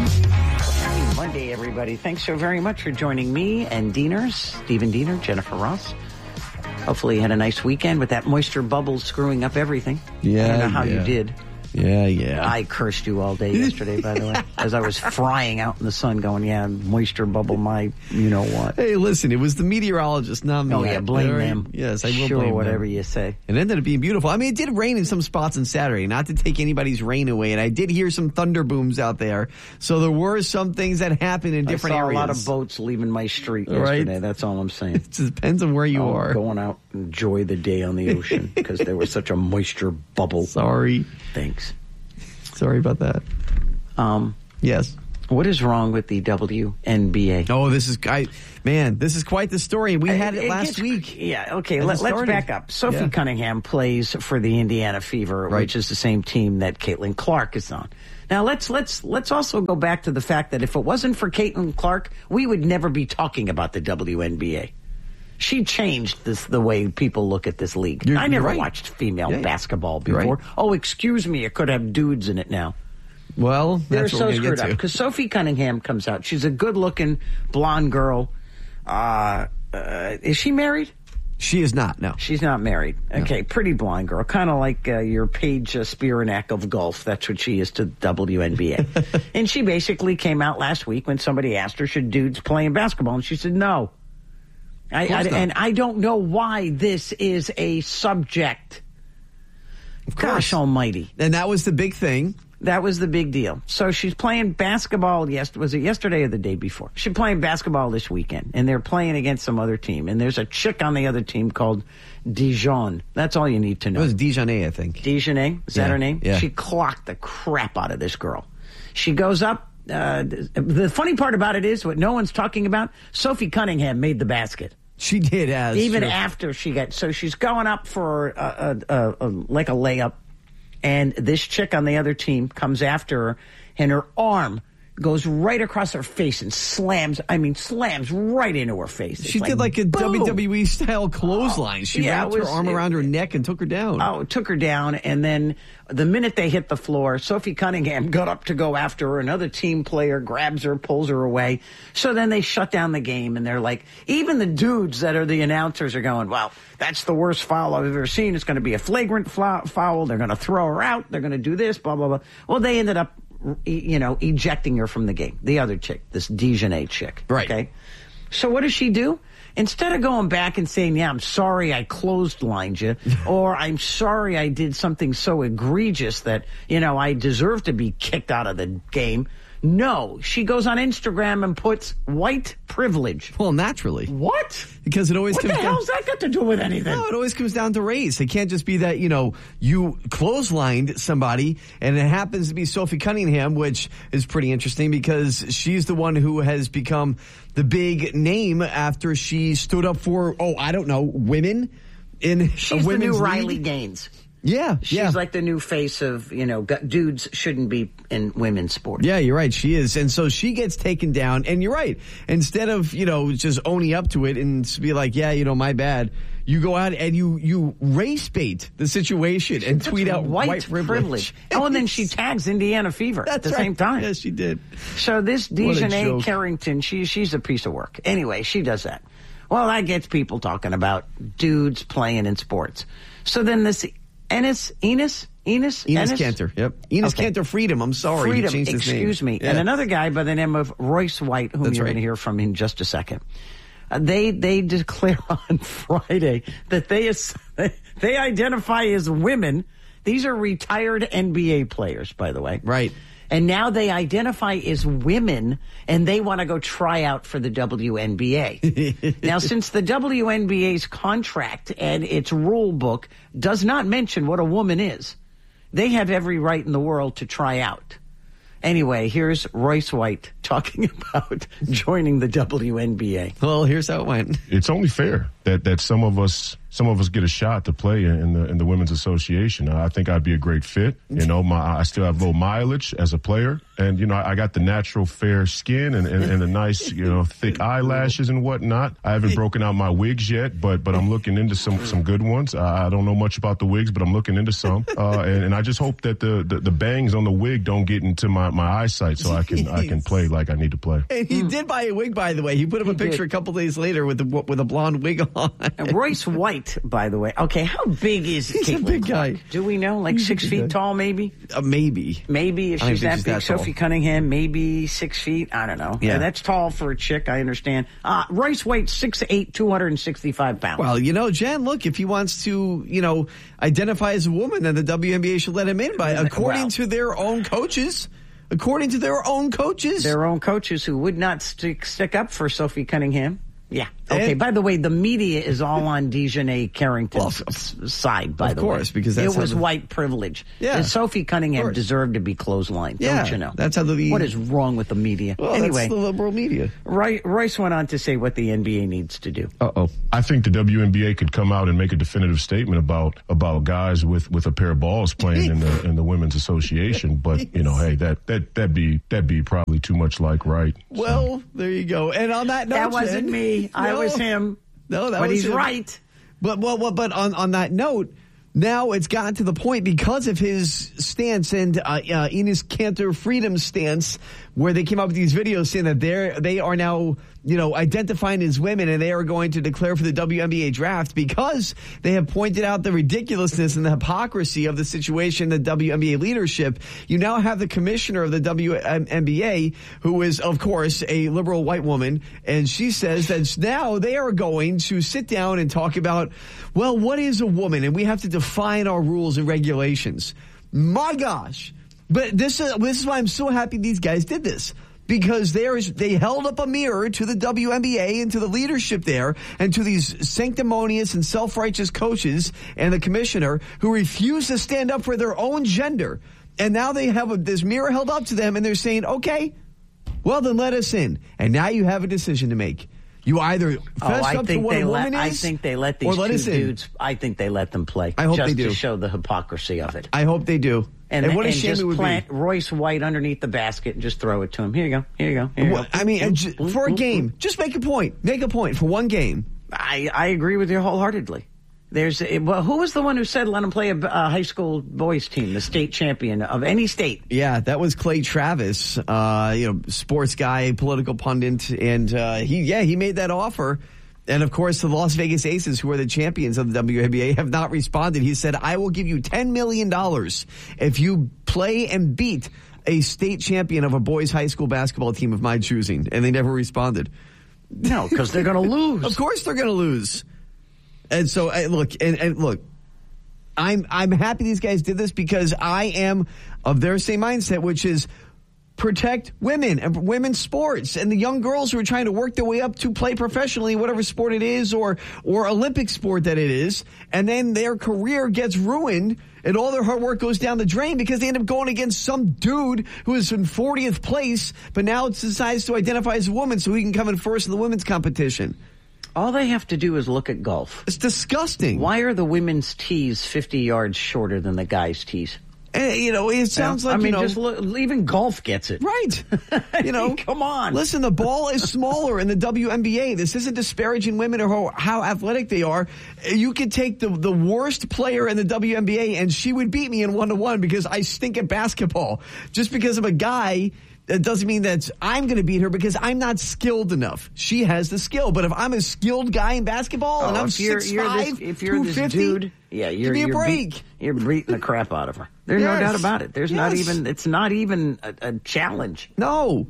Happy Monday, everybody. Thanks so very much for joining me and Dieners, Stephen Diener, Jennifer Ross. Hopefully you had a nice weekend with that moisture bubble screwing up everything. Yeah, I don't know how yeah. you did. Yeah, yeah. I cursed you all day yesterday, by the way, as I was frying out in the sun going, yeah, moisture bubble my you-know-what. Hey, listen, it was the meteorologist, not me. Oh, yeah, blame Right? them. Yes, I will sure, blame whatever them. you say. It ended up being beautiful. I mean, it did rain in some spots on Saturday, not to take anybody's rain away, and I did hear some thunder booms out there, so there were some things that happened in different I saw areas. a lot of boats leaving my street Right. yesterday, that's all I'm saying. It just depends on where you I'm are. going out and enjoy the day on the ocean because there was such a moisture bubble. Sorry. Thanks. Sorry about that. Um, yes. What is wrong with the W N B A? Oh, this is, I, man, this is quite the story. We had it, It last gets- week. Yeah, okay, As let, it let's started. back up. Sophie Yeah. Cunningham plays for the Indiana Fever, Right. which is the same team that Caitlin Clark is on. Now let's let's let's also go back to the fact that if it wasn't for Caitlin Clark, we would never be talking about the W N B A. She changed this the way people look at this league. You're- I never you're right. watched female Yeah, basketball you're before. right. Oh, excuse me, it could have dudes in it now. Well, They're that's what so we're going screwed to up get to. because Sophie Cunningham comes out. She's a good-looking blonde girl. Uh, uh, is she married? She is not, no. She's not married. Okay, pretty blonde girl. Kind of like uh, your Paige uh, Spiranak of golf. That's what she is to W N B A. And she basically came out last week when somebody asked her, should dudes play in basketball? And she said, no. I, I, not. and I don't know why this is a subject. Of course. Gosh almighty. And that was the big thing. That was the big deal. So she's playing basketball. Yes, was it yesterday or the day before? She's playing basketball this weekend, and they're playing against some other team. And there's a chick on the other team called Dijon. That's all you need to know. It was Dijonay, I think. Dijonay, is that Yeah, her name? yeah. She clocked the crap out of this girl. She goes up. Uh, the funny part about it is what no one's talking about. Sophie Cunningham made the basket. She did, as Even sure. after she got, so she's going up for a, a, a, a, like a layup, and this chick on the other team comes after her, and her arm goes right across her face and slams, I mean, slams right into her face. It's She did like a boom. W W E style clothesline. She Yeah, wrapped it was- her arm it- around her neck and took her down. Oh, it took her down, and then the minute they hit the floor, Sophie Cunningham got up to go after her. Another team player grabs her, pulls her away. So then they shut down the game, and they're like, even the dudes that are the announcers are going, well, that's the worst foul I've ever seen. It's going to be a flagrant fla- foul. They're going to throw her out. They're going to do this, blah, blah, blah. Well, they ended up, you know, ejecting her from the game. The other chick, this Dijonay chick. Right. Okay. So what does she do? Instead of going back and saying, yeah, I'm sorry I clotheslined you, or I'm sorry I did something so egregious that, you know, I deserve to be kicked out of the game. No, she goes on Instagram and puts white privilege. Well, naturally. What? Because it always What comes the down. hell's that got to do with anything? No, it always comes down to race. It can't just be that, you know, you clotheslined somebody and it happens to be Sophie Cunningham, which is pretty interesting because she's the one who has become the big name after she stood up for, oh, I don't know, women in She's a the women's new Riley league. Gaines. Yeah, She's yeah. like the new face of, you know, gu- dudes shouldn't be in women's sports. Yeah, you're right. She is. And so she gets taken down. And you're right. Instead of, you know, just owning up to it and be like, yeah, you know, my bad, you go out and you, you race bait the situation and That's tweet out white, white, privilege. Oh, and then she tags Indiana Fever at That's the right. same time. Yes, she did. So this What a Dijonay joke. Carrington, she she's a piece of work. Anyway, she does that. Well, that gets people talking about dudes playing in sports. So then this Enes, Enos, Enos, Enos Enes? Cantor. Yep. Enos Okay. Cantor Freedom. I'm sorry. Freedom, He changed his name. excuse me. Yeah. And another guy by the name of Royce White, whom That's you're right. going to hear from in just a second. Uh, they they declare on Friday that they is, they identify as women. These are retired N B A players, by the way. Right. And now they identify as women, and they want to go try out for the W N B A. Now, since the W N B A's contract and its rule book does not mention what a woman is, they have every right in the world to try out. Anyway, here's Royce White talking about joining the W N B A. Well, here's how it went. It's only fair that, that some of us some of us get a shot to play in the in the Women's Association. I think I'd be a great fit. You know, my I still have low mileage as a player, and you know I got the natural fair skin and, and, and the nice you know thick eyelashes and whatnot. I haven't broken out my wigs yet, but but I'm looking into some some good ones. I don't know much about the wigs, but I'm looking into some, uh, and, and I just hope that the, the the bangs on the wig don't get into my, my eyesight, so I can I can play like I need to play. And he did buy a wig, by the way. He put up a picture did. a couple days later with the, with a blonde wig on. And Royce White height, by the way. Okay, how big is He's Caitlin a big Clark? guy. Do we know? Like He's six feet tall, maybe? Uh, maybe. Maybe if I she's think that she's big. that tall. Sophie Cunningham, maybe six feet. I don't know. Yeah. Uh, that's tall for a chick, I understand. Uh, Royce White, six eight, two hundred sixty-five pounds. Well, you know, Jen, look, if he wants to, you know, identify as a woman, then the W N B A should let him in. By according Well. to their own coaches, according to their own coaches, Their own coaches who would not stick, stick up for Sophie Cunningham. Yeah. Okay. And- by the way, the media is all on Dejanay Carrington's s- side, by of the way. course, because that's it how was the- white privilege. Yeah. And Sophie Cunningham course. deserved to be clotheslined, Yeah, don't you know? that's how the- What is wrong with the media? well, anyway, that's the liberal media. Roy, Royce went on to say what the N B A needs to do. Uh-oh. I think the W N B A could come out and make a definitive statement about about guys with, with a pair of balls playing in the in the women's association. But you know, hey, that that that be that be probably too much like right. Well, there you go. And on that note, That wasn't Jen- me. I No. was him. No, that but was he's him. right. But well, well, but on on that note, now it's gotten to the point because of his stance and uh, uh, Enes Kanter Freedom stance, where they came up with these videos saying that they they are now, you know, identifying as women and they are going to declare for the W N B A draft because they have pointed out the ridiculousness and the hypocrisy of the situation, the W N B A leadership. You now have the commissioner of the W N B A, who is, of course, a liberal white woman, and she says that now they are going to sit down and talk about, well, what is a woman? And we have to define our rules and regulations. My gosh. But this is, this is why I'm so happy these guys did this. Because there's, they held up a mirror to the W N B A and to the leadership there and to these sanctimonious and self-righteous coaches and the commissioner who refuse to stand up for their own gender. And now they have a, this mirror held up to them and they're saying, okay, well then let us in. And now you have a decision to make. You either fess Oh, I up to think what they a let. woman I is, think they let or these let two us in. dudes. I think they let them play. I hope just they do. to show the hypocrisy of it. I hope they do. And, And what a and shame just it would plant be. Royce White underneath the basket and just throw it to him. Here you go. Here you go. Here you Well, go. I mean, and ju- for a game, just make a point. Make a point for one game. I, I agree with you wholeheartedly. There's well, who was the one who said let him play a, a high school boys team, the state champion of any state? Yeah, that was Clay Travis, uh, you know, sports guy, political pundit, and uh, he, yeah, he made that offer. And of course, the Las Vegas Aces, who are the champions of the W N B A, have not responded. He said, "I will give you ten million dollars if you play and beat a state champion of a boys' high school basketball team of my choosing." And they never responded. No, because they're going to lose. Of course, they're going to lose. And so, uh, look, and, and look, I'm I'm happy these guys did this because I am of their same mindset, which is protect women and women's sports and the young girls who are trying to work their way up to play professionally, whatever sport it is, or or Olympic sport that it is, and then their career gets ruined and all their hard work goes down the drain because they end up going against some dude who is in fortieth place, but now decides to identify as a woman so he can come in first in the women's competition. All they have to do is look at golf. It's disgusting. Why are the women's tees fifty yards shorter than the guys' tees? And, you know, it sounds Yeah. like, I mean, you know, just look, even golf gets it. Right. You know, come on. Listen, the ball is smaller in the W N B A. This isn't disparaging women or how, how athletic they are. You could take the, the worst player in the W N B A and she would beat me in one-to-one because I stink at basketball. Just because I'm a guy, that doesn't mean that I'm going to beat her because I'm not skilled enough. She has the skill. But if I'm a skilled guy in basketball Oh, and I'm if you're- six you're five, this- if you're this two fifty, dude, yeah, you're, give me a you're break. Beat, you're beating the crap out of her. There's Yes. no doubt about it. There's not Yes. even. It's not even a, a challenge. No.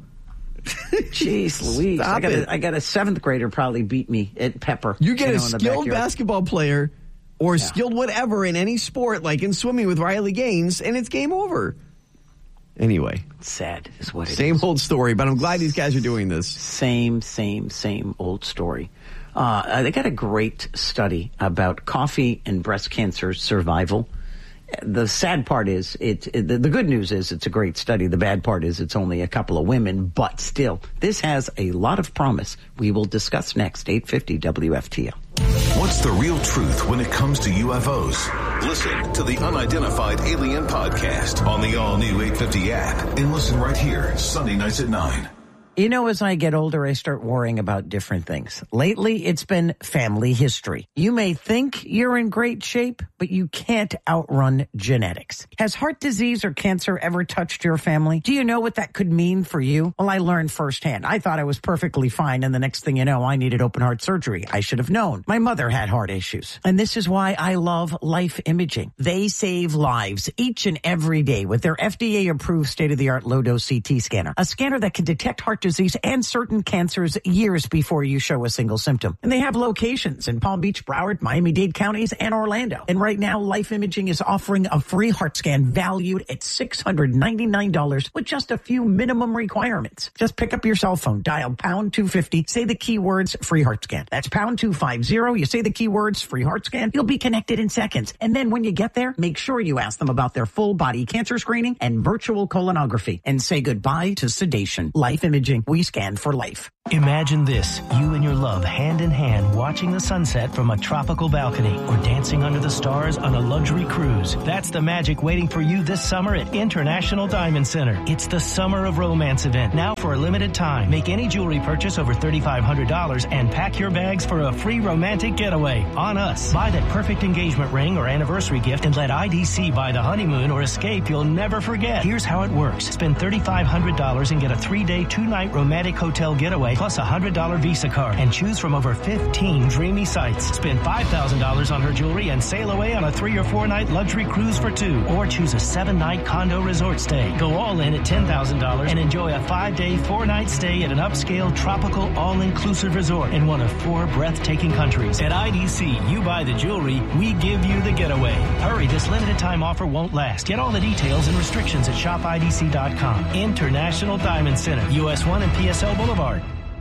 Jeez, Louise! Stop I got it. a, I got a seventh grader probably beat me at Pepper. You get know, a in the skilled backyard. basketball player or skilled whatever in any sport, like in swimming with Riley Gaines, and it's game over. Anyway. Sad is what it Same is. old story, but I'm glad these guys are doing this. Same, same, same old story. Uh, they got a great study about coffee and breast cancer survival. The sad part is, it, it the, the good news is it's a great study. The bad part is it's only a couple of women, but still, this has a lot of promise. We will discuss next, eight fifty W F T L. What's the real truth when it comes to U F Os? Listen to the Unidentified Alien Podcast on the all-new eight fifty app and listen right here Sunday nights at nine. You know, as I get older, I start worrying about different things. Lately, it's been family history. You may think you're in great shape, but you can't outrun genetics. Has heart disease or cancer ever touched your family? Do you know what that could mean for you? Well, I learned firsthand. I thought I was perfectly fine, and the next thing you know, I needed open heart surgery. I should have known. My mother had heart issues. And this is why I love Life Imaging. They save lives each and every day with their F D A-approved state-of-the-art low-dose C T scanner. A scanner that can detect heart disease and certain cancers years before you show a single symptom. And they have locations in Palm Beach, Broward, Miami-Dade counties, and Orlando. And right now, Life Imaging is offering a free heart scan valued at six hundred ninety-nine dollars with just a few minimum requirements. Just pick up your cell phone, dial pound two fifty, say the keywords free heart scan. That's pound two fifty. You say the keywords free heart scan, you'll be connected in seconds. And then when you get there, make sure you ask them about their full body cancer screening and virtual colonography. And say goodbye to sedation. Life Imaging. We scan for life. Imagine this, you and your love hand in hand watching the sunset from a tropical balcony or dancing under the stars on a luxury cruise. That's the magic waiting for you this summer at International Diamond Center. It's the Summer of Romance event, now for a limited time. Make any jewelry purchase over three thousand five hundred dollars and pack your bags for a free romantic getaway on us. Buy that perfect engagement ring or anniversary gift and let I D C buy the honeymoon or escape you'll never forget. Here's how it works. Spend three thousand five hundred dollars and get a three-day, two-night romantic hotel getaway plus a one hundred dollars Visa card and choose from over fifteen dreamy sites. Spend five thousand dollars on her jewelry and sail away on a three or four night luxury cruise for two. Or choose a seven night condo resort stay. Go all in at ten thousand dollars and enjoy a five day, four night stay at an upscale, tropical, all-inclusive resort in one of four breathtaking countries. At I D C, you buy the jewelry, we give you the getaway. Hurry, this limited time offer won't last. Get all the details and restrictions at shop I D C dot com. International Diamond Center, U S one and P S L Boulevard.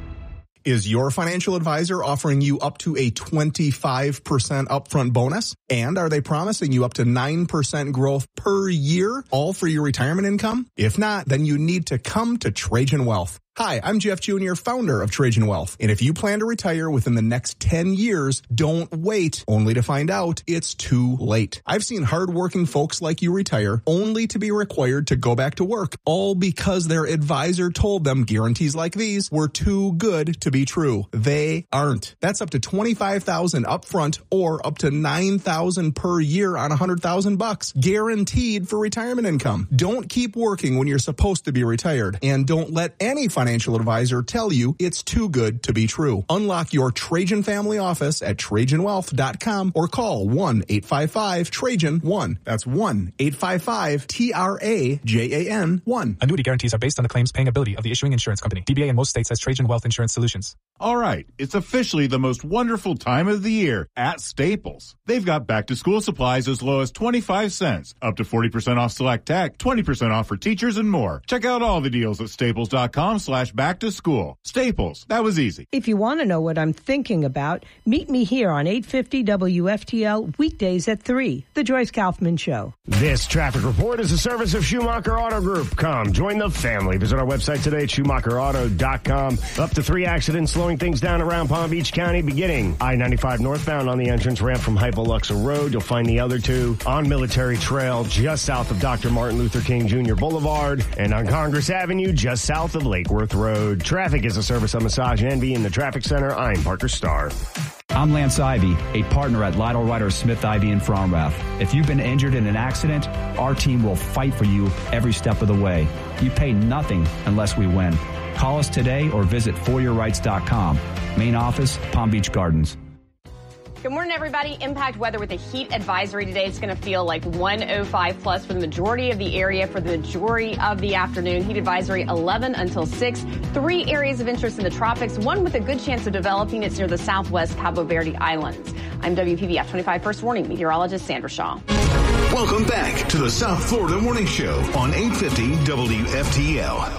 Is your financial advisor offering you up to a twenty-five percent upfront bonus? And are they promising you up to nine percent growth per year, all for your retirement income? If not, then you need to come to Trajan Wealth. Hi, I'm Jeff Junior, founder of Trajan Wealth. And if you plan to retire within the next ten years, don't wait only to find out it's too late. I've seen hardworking folks like you retire only to be required to go back to work, all because their advisor told them guarantees like these were too good to be true. They aren't. That's up to twenty-five thousand dollars upfront or up to nine thousand dollars per year on one hundred thousand bucks, guaranteed for retirement income. Don't keep working when you're supposed to be retired, and don't let any financial financial advisor tell you it's too good to be true. Unlock your Trajan family office at Trajan Wealth dot com or call one eight five five Trajan one. That's one eight five five T R A J A N one. Annuity guarantees are based on the claims paying ability of the issuing insurance company. D B A in most states has Trajan Wealth Insurance Solutions. All right, it's officially the most wonderful time of the year at Staples. They've got back-to-school supplies as low as twenty-five cents, up to forty percent off select tech, twenty percent off for teachers, and more. Check out all the deals at staples dot com slash back to school. Staples, that was easy. If you want to know what I'm thinking about, meet me here on eight fifty W F T L weekdays at three, The Joyce Kaufman Show. This traffic report is a service of Schumacher Auto Group. Come, join the family. Visit our website today at schumacher auto dot com. Up to three accidents slowing things down around Palm Beach County, beginning I ninety-five northbound on the entrance ramp from Hypoluxo Road. You'll find the other two on Military Trail just south of Doctor Martin Luther King Junior Boulevard, and on Congress Avenue just south of Lake Worth Road. Traffic is a service of Massage Envy in the Traffic Center. I'm Parker Starr. I'm Lance Ivy, a partner at Lytle Ryder Smith Ivy in Fromrath. If you've been injured in an accident, our team will fight for you every step of the way. You pay nothing unless we win. Call us today or visit for your rights dot com. Main office, Palm Beach Gardens. Good morning, everybody. Impact weather with a heat advisory today. It's going to feel like one oh five plus for the majority of the area for the majority of the afternoon. Heat advisory eleven until six. Three areas of interest in the tropics, one with a good chance of developing. It's near the southwest Cabo Verde Islands. I'm W P B F twenty-five First Warning meteorologist Sandra Shaw. Welcome back to the South Florida Morning Show on eight fifty W F T L.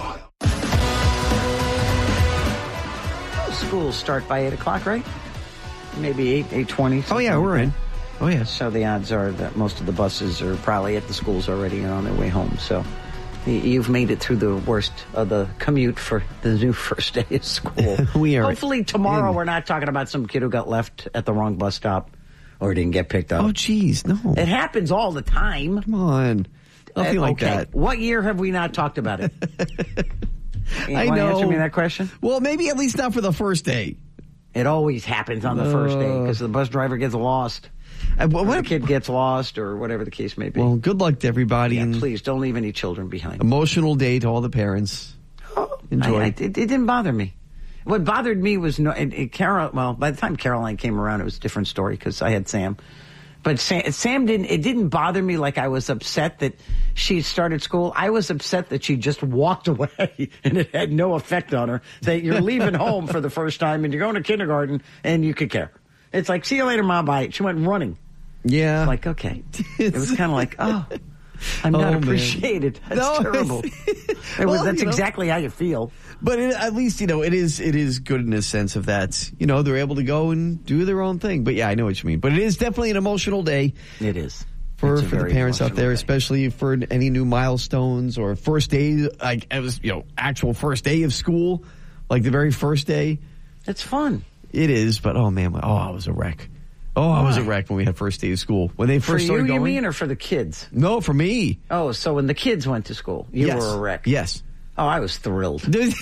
Schools start by eight o'clock, right? Maybe eight, eight twenty. Oh, yeah, we're in. Oh, yeah. So the odds are that most of the buses are probably at the schools already and on their way home. So you've made it through the worst of the commute for the new first day of school. We are. Hopefully tomorrow in. We're not talking about some kid who got left at the wrong bus stop or didn't get picked up. Oh, geez, no. It happens all the time. Come on. Nothing uh, like okay. that. What year have we not talked about it? You I want to know. answer me that question? Well, maybe at least not for the first day. It always happens on the Uh, first day because the bus driver gets lost. Uh, what, or the kid gets lost or whatever the case may be. Well, good luck to everybody. Yeah, and please don't leave any children behind. Emotional day to all the parents. Enjoy. I, I, it, it didn't bother me. What bothered me was no. It, it, Carol. Well, by the time Caroline came around, it was a different story because I had Sam. But Sam, Sam didn't. It didn't bother me like I was upset that she started school. I was upset that she just walked away and it had no effect on her. That you're leaving home for the first time and you're going to kindergarten and you could care. It's like, see you later, Mom. Bye. She went running. Yeah. It's like, okay. It was kind of like, oh. I'm not Oh, appreciated. man. That's No, terrible. It was, Well, that's you know. exactly how you feel. But it, at least, you know, it is it is good in a sense of that, you know, they're able to go and do their own thing. But yeah, I know what you mean. But it is definitely an emotional day. It is. For, It's a for the very parents out emotional there, day. especially for any new milestones or first day, like it was, you know, actual first day of school, like the very first day. It's fun. It is, but oh man, oh, I was a wreck. Oh, I was a Why? wreck when we had first day of school. When they For first you, started you going. mean, or for the kids? No, for me. Oh, so when the kids went to school, you Yes. were a wreck. Yes. Oh, I was thrilled.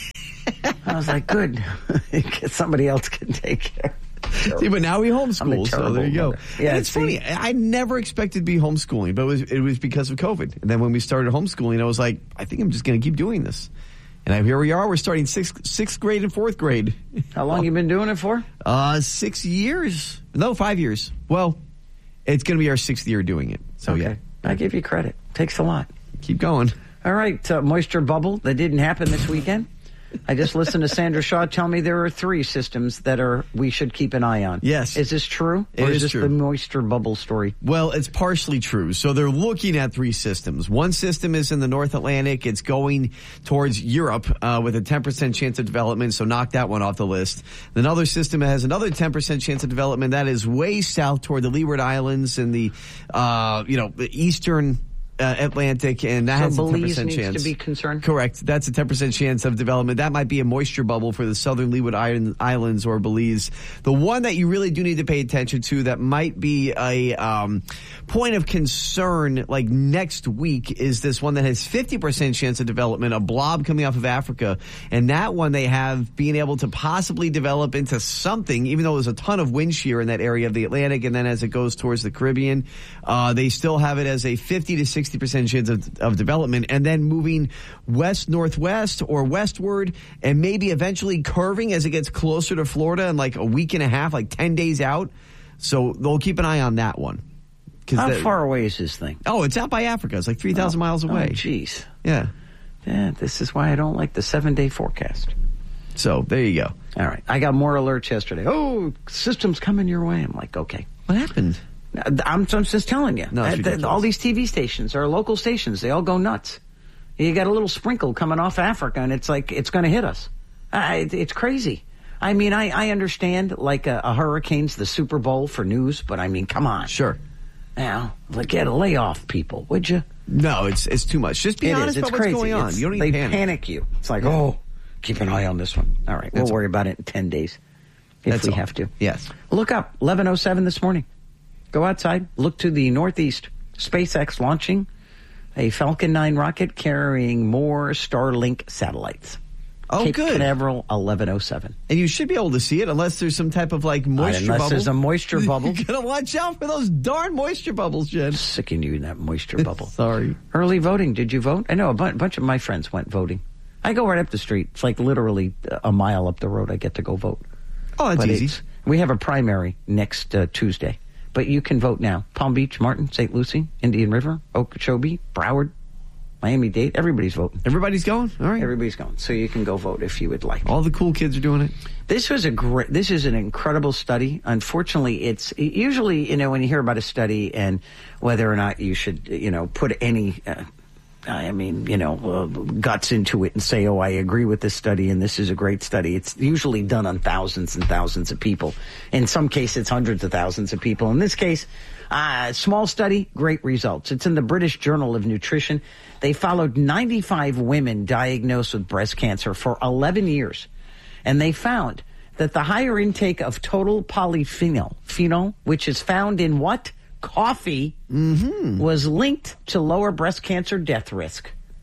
I was like, good. Somebody else can take care. See, but now we I'm a homeschool, so terrible there you go. mother. Yeah, And it's see? funny. I I never expected to be homeschooling, but it was it was because of COVID. And then when we started homeschooling, I was like, I think I'm just going to keep doing this. And I, here we are. We're starting sixth sixth grade and fourth grade. How long you been doing it for? Uh, six years. No, five years. Well, it's going to be our sixth year doing it. So Okay. yeah, I give you credit. Takes a lot. keep going. All right, uh, moisture bubble that didn't happen this weekend. I just listened to Sandra Shaw tell me there are three systems that are we should keep an eye on. Yes. Is this true? It or is, is this true. the moisture bubble story? Well, it's partially true. So they're looking at three systems. One system is in the North Atlantic. It's going towards Europe uh, with a ten percent chance of development, so knock that one off the list. Another system has another ten percent chance of development. That is way south toward the Leeward Islands and the, uh, you know, the eastern uh, Atlantic, and that So has a ten Belize percent needs chance. to be concerned? Correct. That's a ten percent chance of development. That might be a moisture bubble for the southern Leeward Island- Islands or Belize. The one that you really do need to pay attention to that might be a um, point of concern like next week is this one that has fifty percent chance of development, a blob coming off of Africa. And that one they have being able to possibly develop into something, even though there's a ton of wind shear in that area of the Atlantic. And then as it goes towards the Caribbean, uh, they still have it as a fifty to sixty percent chance of, of development, and then moving west northwest or westward, and maybe eventually curving as it gets closer to Florida in like a week and a half, like ten days out. So they'll keep an eye on that one. How the- far away is this thing? Oh, it's out by Africa. It's like three thousand miles away. Oh, jeez. Yeah. Yeah, this is why I don't like the seven-day forecast. So there you go. All right. I got more alerts yesterday. Oh, system's coming your way. I'm like, okay. What happened? I'm, I'm just telling you. No, it's Uh, the- ridiculous. all these T V stations are local stations. They all go nuts. You got a little sprinkle coming off Africa, and it's like it's going to hit us. Uh, it, it's crazy. I mean, I, I understand like a, a hurricane's the Super Bowl for news, but I mean, come on. Sure. Now, like, get a layoff, people, would you? No, it's it's too much. Just be It is. honest It's about what's crazy. going on. It's- You don't they need to panic. panic you. It's like, Yeah. oh, keep an eye on this one. All right, we'll That's worry about it in ten days if That's we all. have to. Yes. Look up eleven oh seven this morning. Go outside, look to the northeast. SpaceX launching a Falcon nine rocket carrying more Starlink satellites. Oh, Cape good. Canaveral, eleven oh seven. And you should be able to see it unless there's some type of like moisture unless bubble. there's a moisture bubble. You gotta watch out for those darn moisture bubbles, Jen. Sicking you in that moisture bubble. Sorry. Early voting. Did you vote? I know a bu- bunch of my friends went voting. I go right up the street. It's like literally a mile up the road. I get to go vote. Oh, that's But easy. it's- We have a primary next uh, Tuesday, but you can vote now. Palm Beach, Martin, Saint Lucie, Indian River, Okeechobee, Broward, Miami-Dade. Everybody's voting. Everybody's going? All right. Everybody's going. So you can go vote if you would like. All the cool kids are doing it. This was a great, this is an incredible study. Unfortunately, it's usually, you know, when you hear about a study and whether or not you should, you know, put any, uh, I mean, you know, uh, guts into it and say, oh, I agree with this study and this is a great study. It's usually done on thousands and thousands of people. In some cases, it's hundreds of thousands of people. In this case, uh, small study, great results. It's in the British Journal of Nutrition. They followed ninety-five women diagnosed with breast cancer for eleven years. And they found that the higher intake of total polyphenol, phenol, which is found in what? Coffee, Mm-hmm. was linked to lower breast cancer death risk.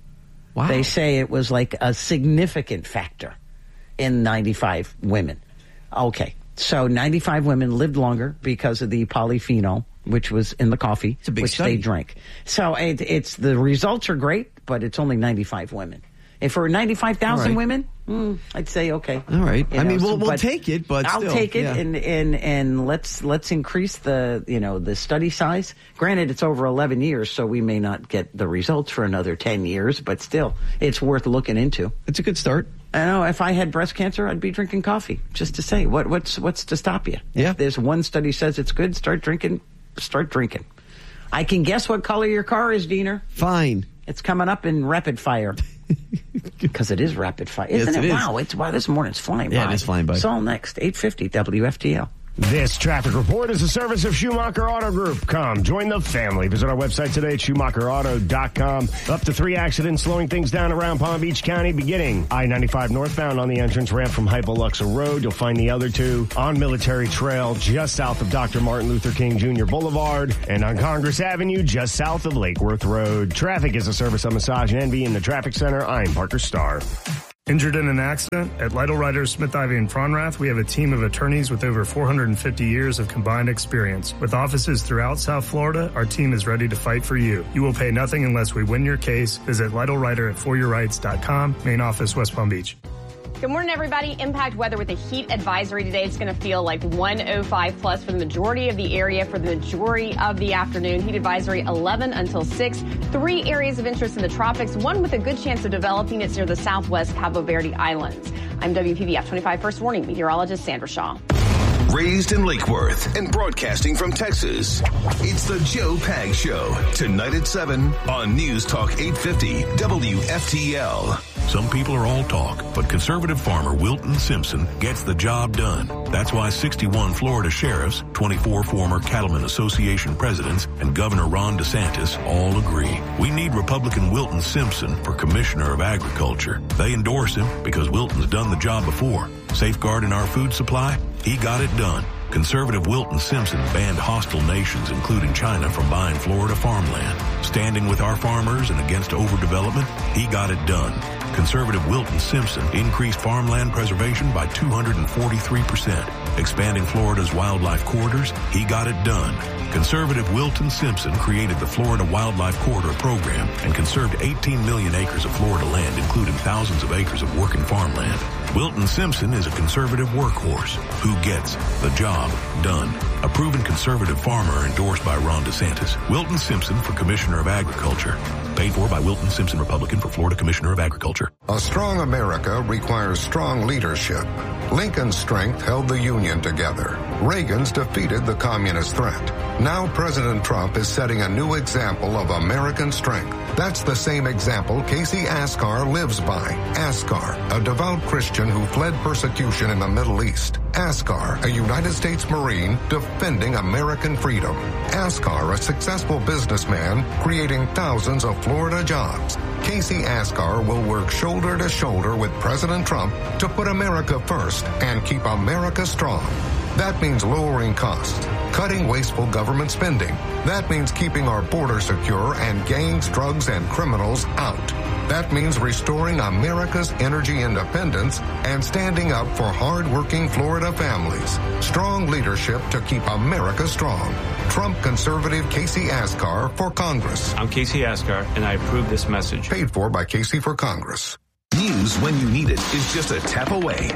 Wow. They say it was like a significant factor in ninety-five women. Okay, so ninety-five women lived longer because of the polyphenol, which was in the coffee, which study. they drank. So it, it's the results are great, but it's only ninety-five women. If for ninety-five thousand right. women, mm, I'd say okay. All right. You I know, mean, we'll, so, we'll take it, but I'll still, take it, yeah. and, and and let's let's increase the you know the study size. Granted, it's over eleven years, so we may not get the results for another ten years, but still, it's worth looking into. It's a good start. I know if I had breast cancer, I'd be drinking coffee. Just to say, what what's what's to stop you? Yeah. If there's one study says it's good, start drinking. Start drinking. I can guess what color your car is, Diener. Fine. It's coming up in rapid fire. Because it is rapid fire. Yes, Isn't it it? is. Wow, it's wow, this morning's flying Yeah, by. it is flying by. It's all next, eight fifty W F T L. This traffic report is a service of Schumacher Auto Group. Come, join the family. Visit our website today at Schumacher Auto dot com. Up to three accidents slowing things down around Palm Beach County, beginning I ninety-five northbound on the entrance ramp from Hypoluxo Road. You'll find the other two on Military Trail, just south of Doctor Martin Luther King Junior Boulevard, and on Congress Avenue, just south of Lake Worth Road. Traffic is a service of Massage and Envy in the Traffic Center. I'm Parker Starr. Injured in an accident? At Lytle Writers, Smith, Ivy, and Fronrath, we have a team of attorneys with over four hundred fifty years of combined experience. With offices throughout South Florida, our team is ready to fight for you. You will pay nothing unless we win your case. Visit Lytle Writer at for your rights dot com, main office, West Palm Beach. Good morning, everybody. Impact weather with a heat advisory today. It's going to feel like one oh five plus for the majority of the area for the majority of the afternoon. Heat advisory eleven until six. Three areas of interest in the tropics, one with a good chance of developing. It's near the southwest Cabo Verde Islands. I'm W P B F twenty-five First Warning meteorologist Sandra Shaw. Raised in Lake Worth and broadcasting from Texas, it's the Joe Pag Show. Tonight at seven on News Talk eight fifty W F T L. Some people are all talk, but conservative farmer Wilton Simpson gets the job done. That's why sixty-one Florida sheriffs, twenty-four former Cattlemen Association presidents, and Governor Ron DeSantis all agree. We need Republican Wilton Simpson for Commissioner of Agriculture. They endorse him because Wilton's done the job before. Safeguarding our food supply? He got it done. Conservative Wilton Simpson banned hostile nations, including China, from buying Florida farmland. Standing with our farmers and against overdevelopment? He got it done. Conservative Wilton Simpson increased farmland preservation by two hundred forty-three percent. Expanding Florida's wildlife corridors? He got it done. Conservative Wilton Simpson created the Florida Wildlife Corridor Program and conserved eighteen million acres of Florida land, including thousands of acres of working farmland. Wilton Simpson is a conservative workhorse who gets the job done. A proven conservative farmer endorsed by Ron DeSantis. Wilton Simpson for Commissioner of Agriculture. Paid for by Wilton Simpson, Republican, for Florida Commissioner of Agriculture. A strong America requires strong leadership. Lincoln's strength held the Union together. Reagan's defeated the communist threat. Now President Trump is setting a new example of American strength. That's the same example Casey Askar lives by. Askar, a devout Christian who fled persecution in the Middle East. Askar, a United States Marine defending American freedom. Askar, a successful businessman creating thousands of Florida jobs. Casey Askar will work shoulder to shoulder with President Trump to put America first and keep America strong. That means lowering costs, cutting wasteful government spending. That means keeping our border secure and gangs, drugs, and criminals out. That means restoring America's energy independence and standing up for hard-working Florida families. Strong leadership to keep America strong. Trump conservative Casey Askar for Congress. I'm Casey Askar, and I approve this message. Paid for by Casey for Congress. News when you need it is just a tap away.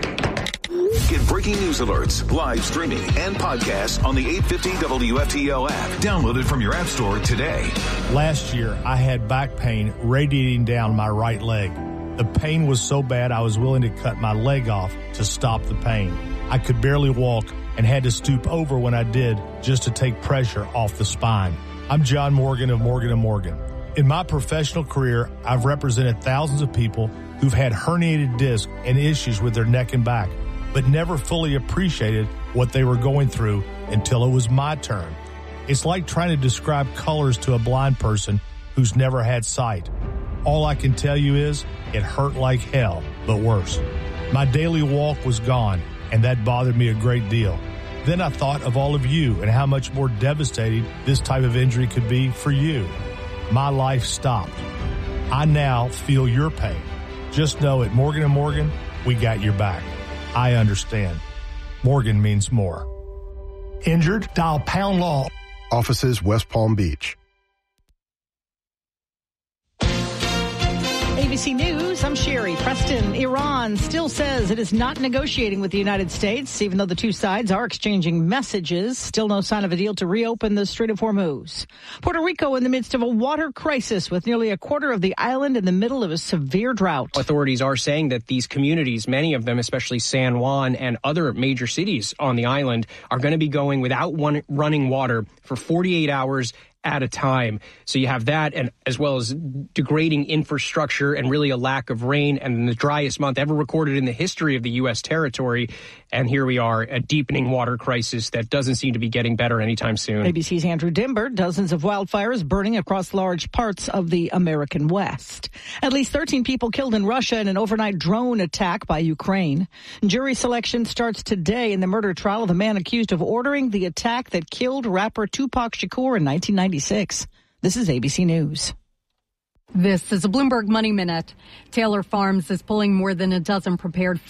Get breaking news alerts, live streaming, and podcasts on the eight fifty W F T L app. Download it from your app store today. Last year, I had back pain radiating down my right leg. The pain was so bad I was willing to cut my leg off to stop the pain. I could barely walk and had to stoop over when I did just to take pressure off the spine. I'm John Morgan of Morgan and Morgan. In my professional career, I've represented thousands of people who've had herniated discs and issues with their neck and back, but never fully appreciated what they were going through until it was my turn. It's like trying to describe colors to a blind person who's never had sight. All I can tell you is it hurt like hell, but worse. My daily walk was gone, and that bothered me a great deal. Then I thought of all of you and how much more devastating this type of injury could be for you. My life stopped. I now feel your pain. Just know at Morgan and Morgan, we got your back. I understand. Morgan means more. Injured? Dial Pound Law. Offices West Palm Beach. A B C News, I'm Sherry Preston. Iran still says it is not negotiating with the United States, even though the two sides are exchanging messages. Still no sign of a deal to reopen the Strait of Hormuz. Puerto Rico in the midst of a water crisis with nearly a quarter of the island in the middle of a severe drought. Authorities are saying that these communities, many of them, especially San Juan and other major cities on the island, are going to be going without one running water for forty-eight hours at a time. So you have that, and as well as degrading infrastructure and really a lack of rain, and the driest month ever recorded in the history of the U S territory. And here we are, a deepening water crisis that doesn't seem to be getting better anytime soon. A B C's Andrew Dimber. Dozens of wildfires burning across large parts of the American West. At least thirteen people killed in Russia in an overnight drone attack by Ukraine. Jury selection starts today in the murder trial of the man accused of ordering the attack that killed rapper Tupac Shakur in nineteen ninety-six. This is A B C News. This is a Bloomberg Money Minute. Taylor Farms is pulling more than a dozen prepared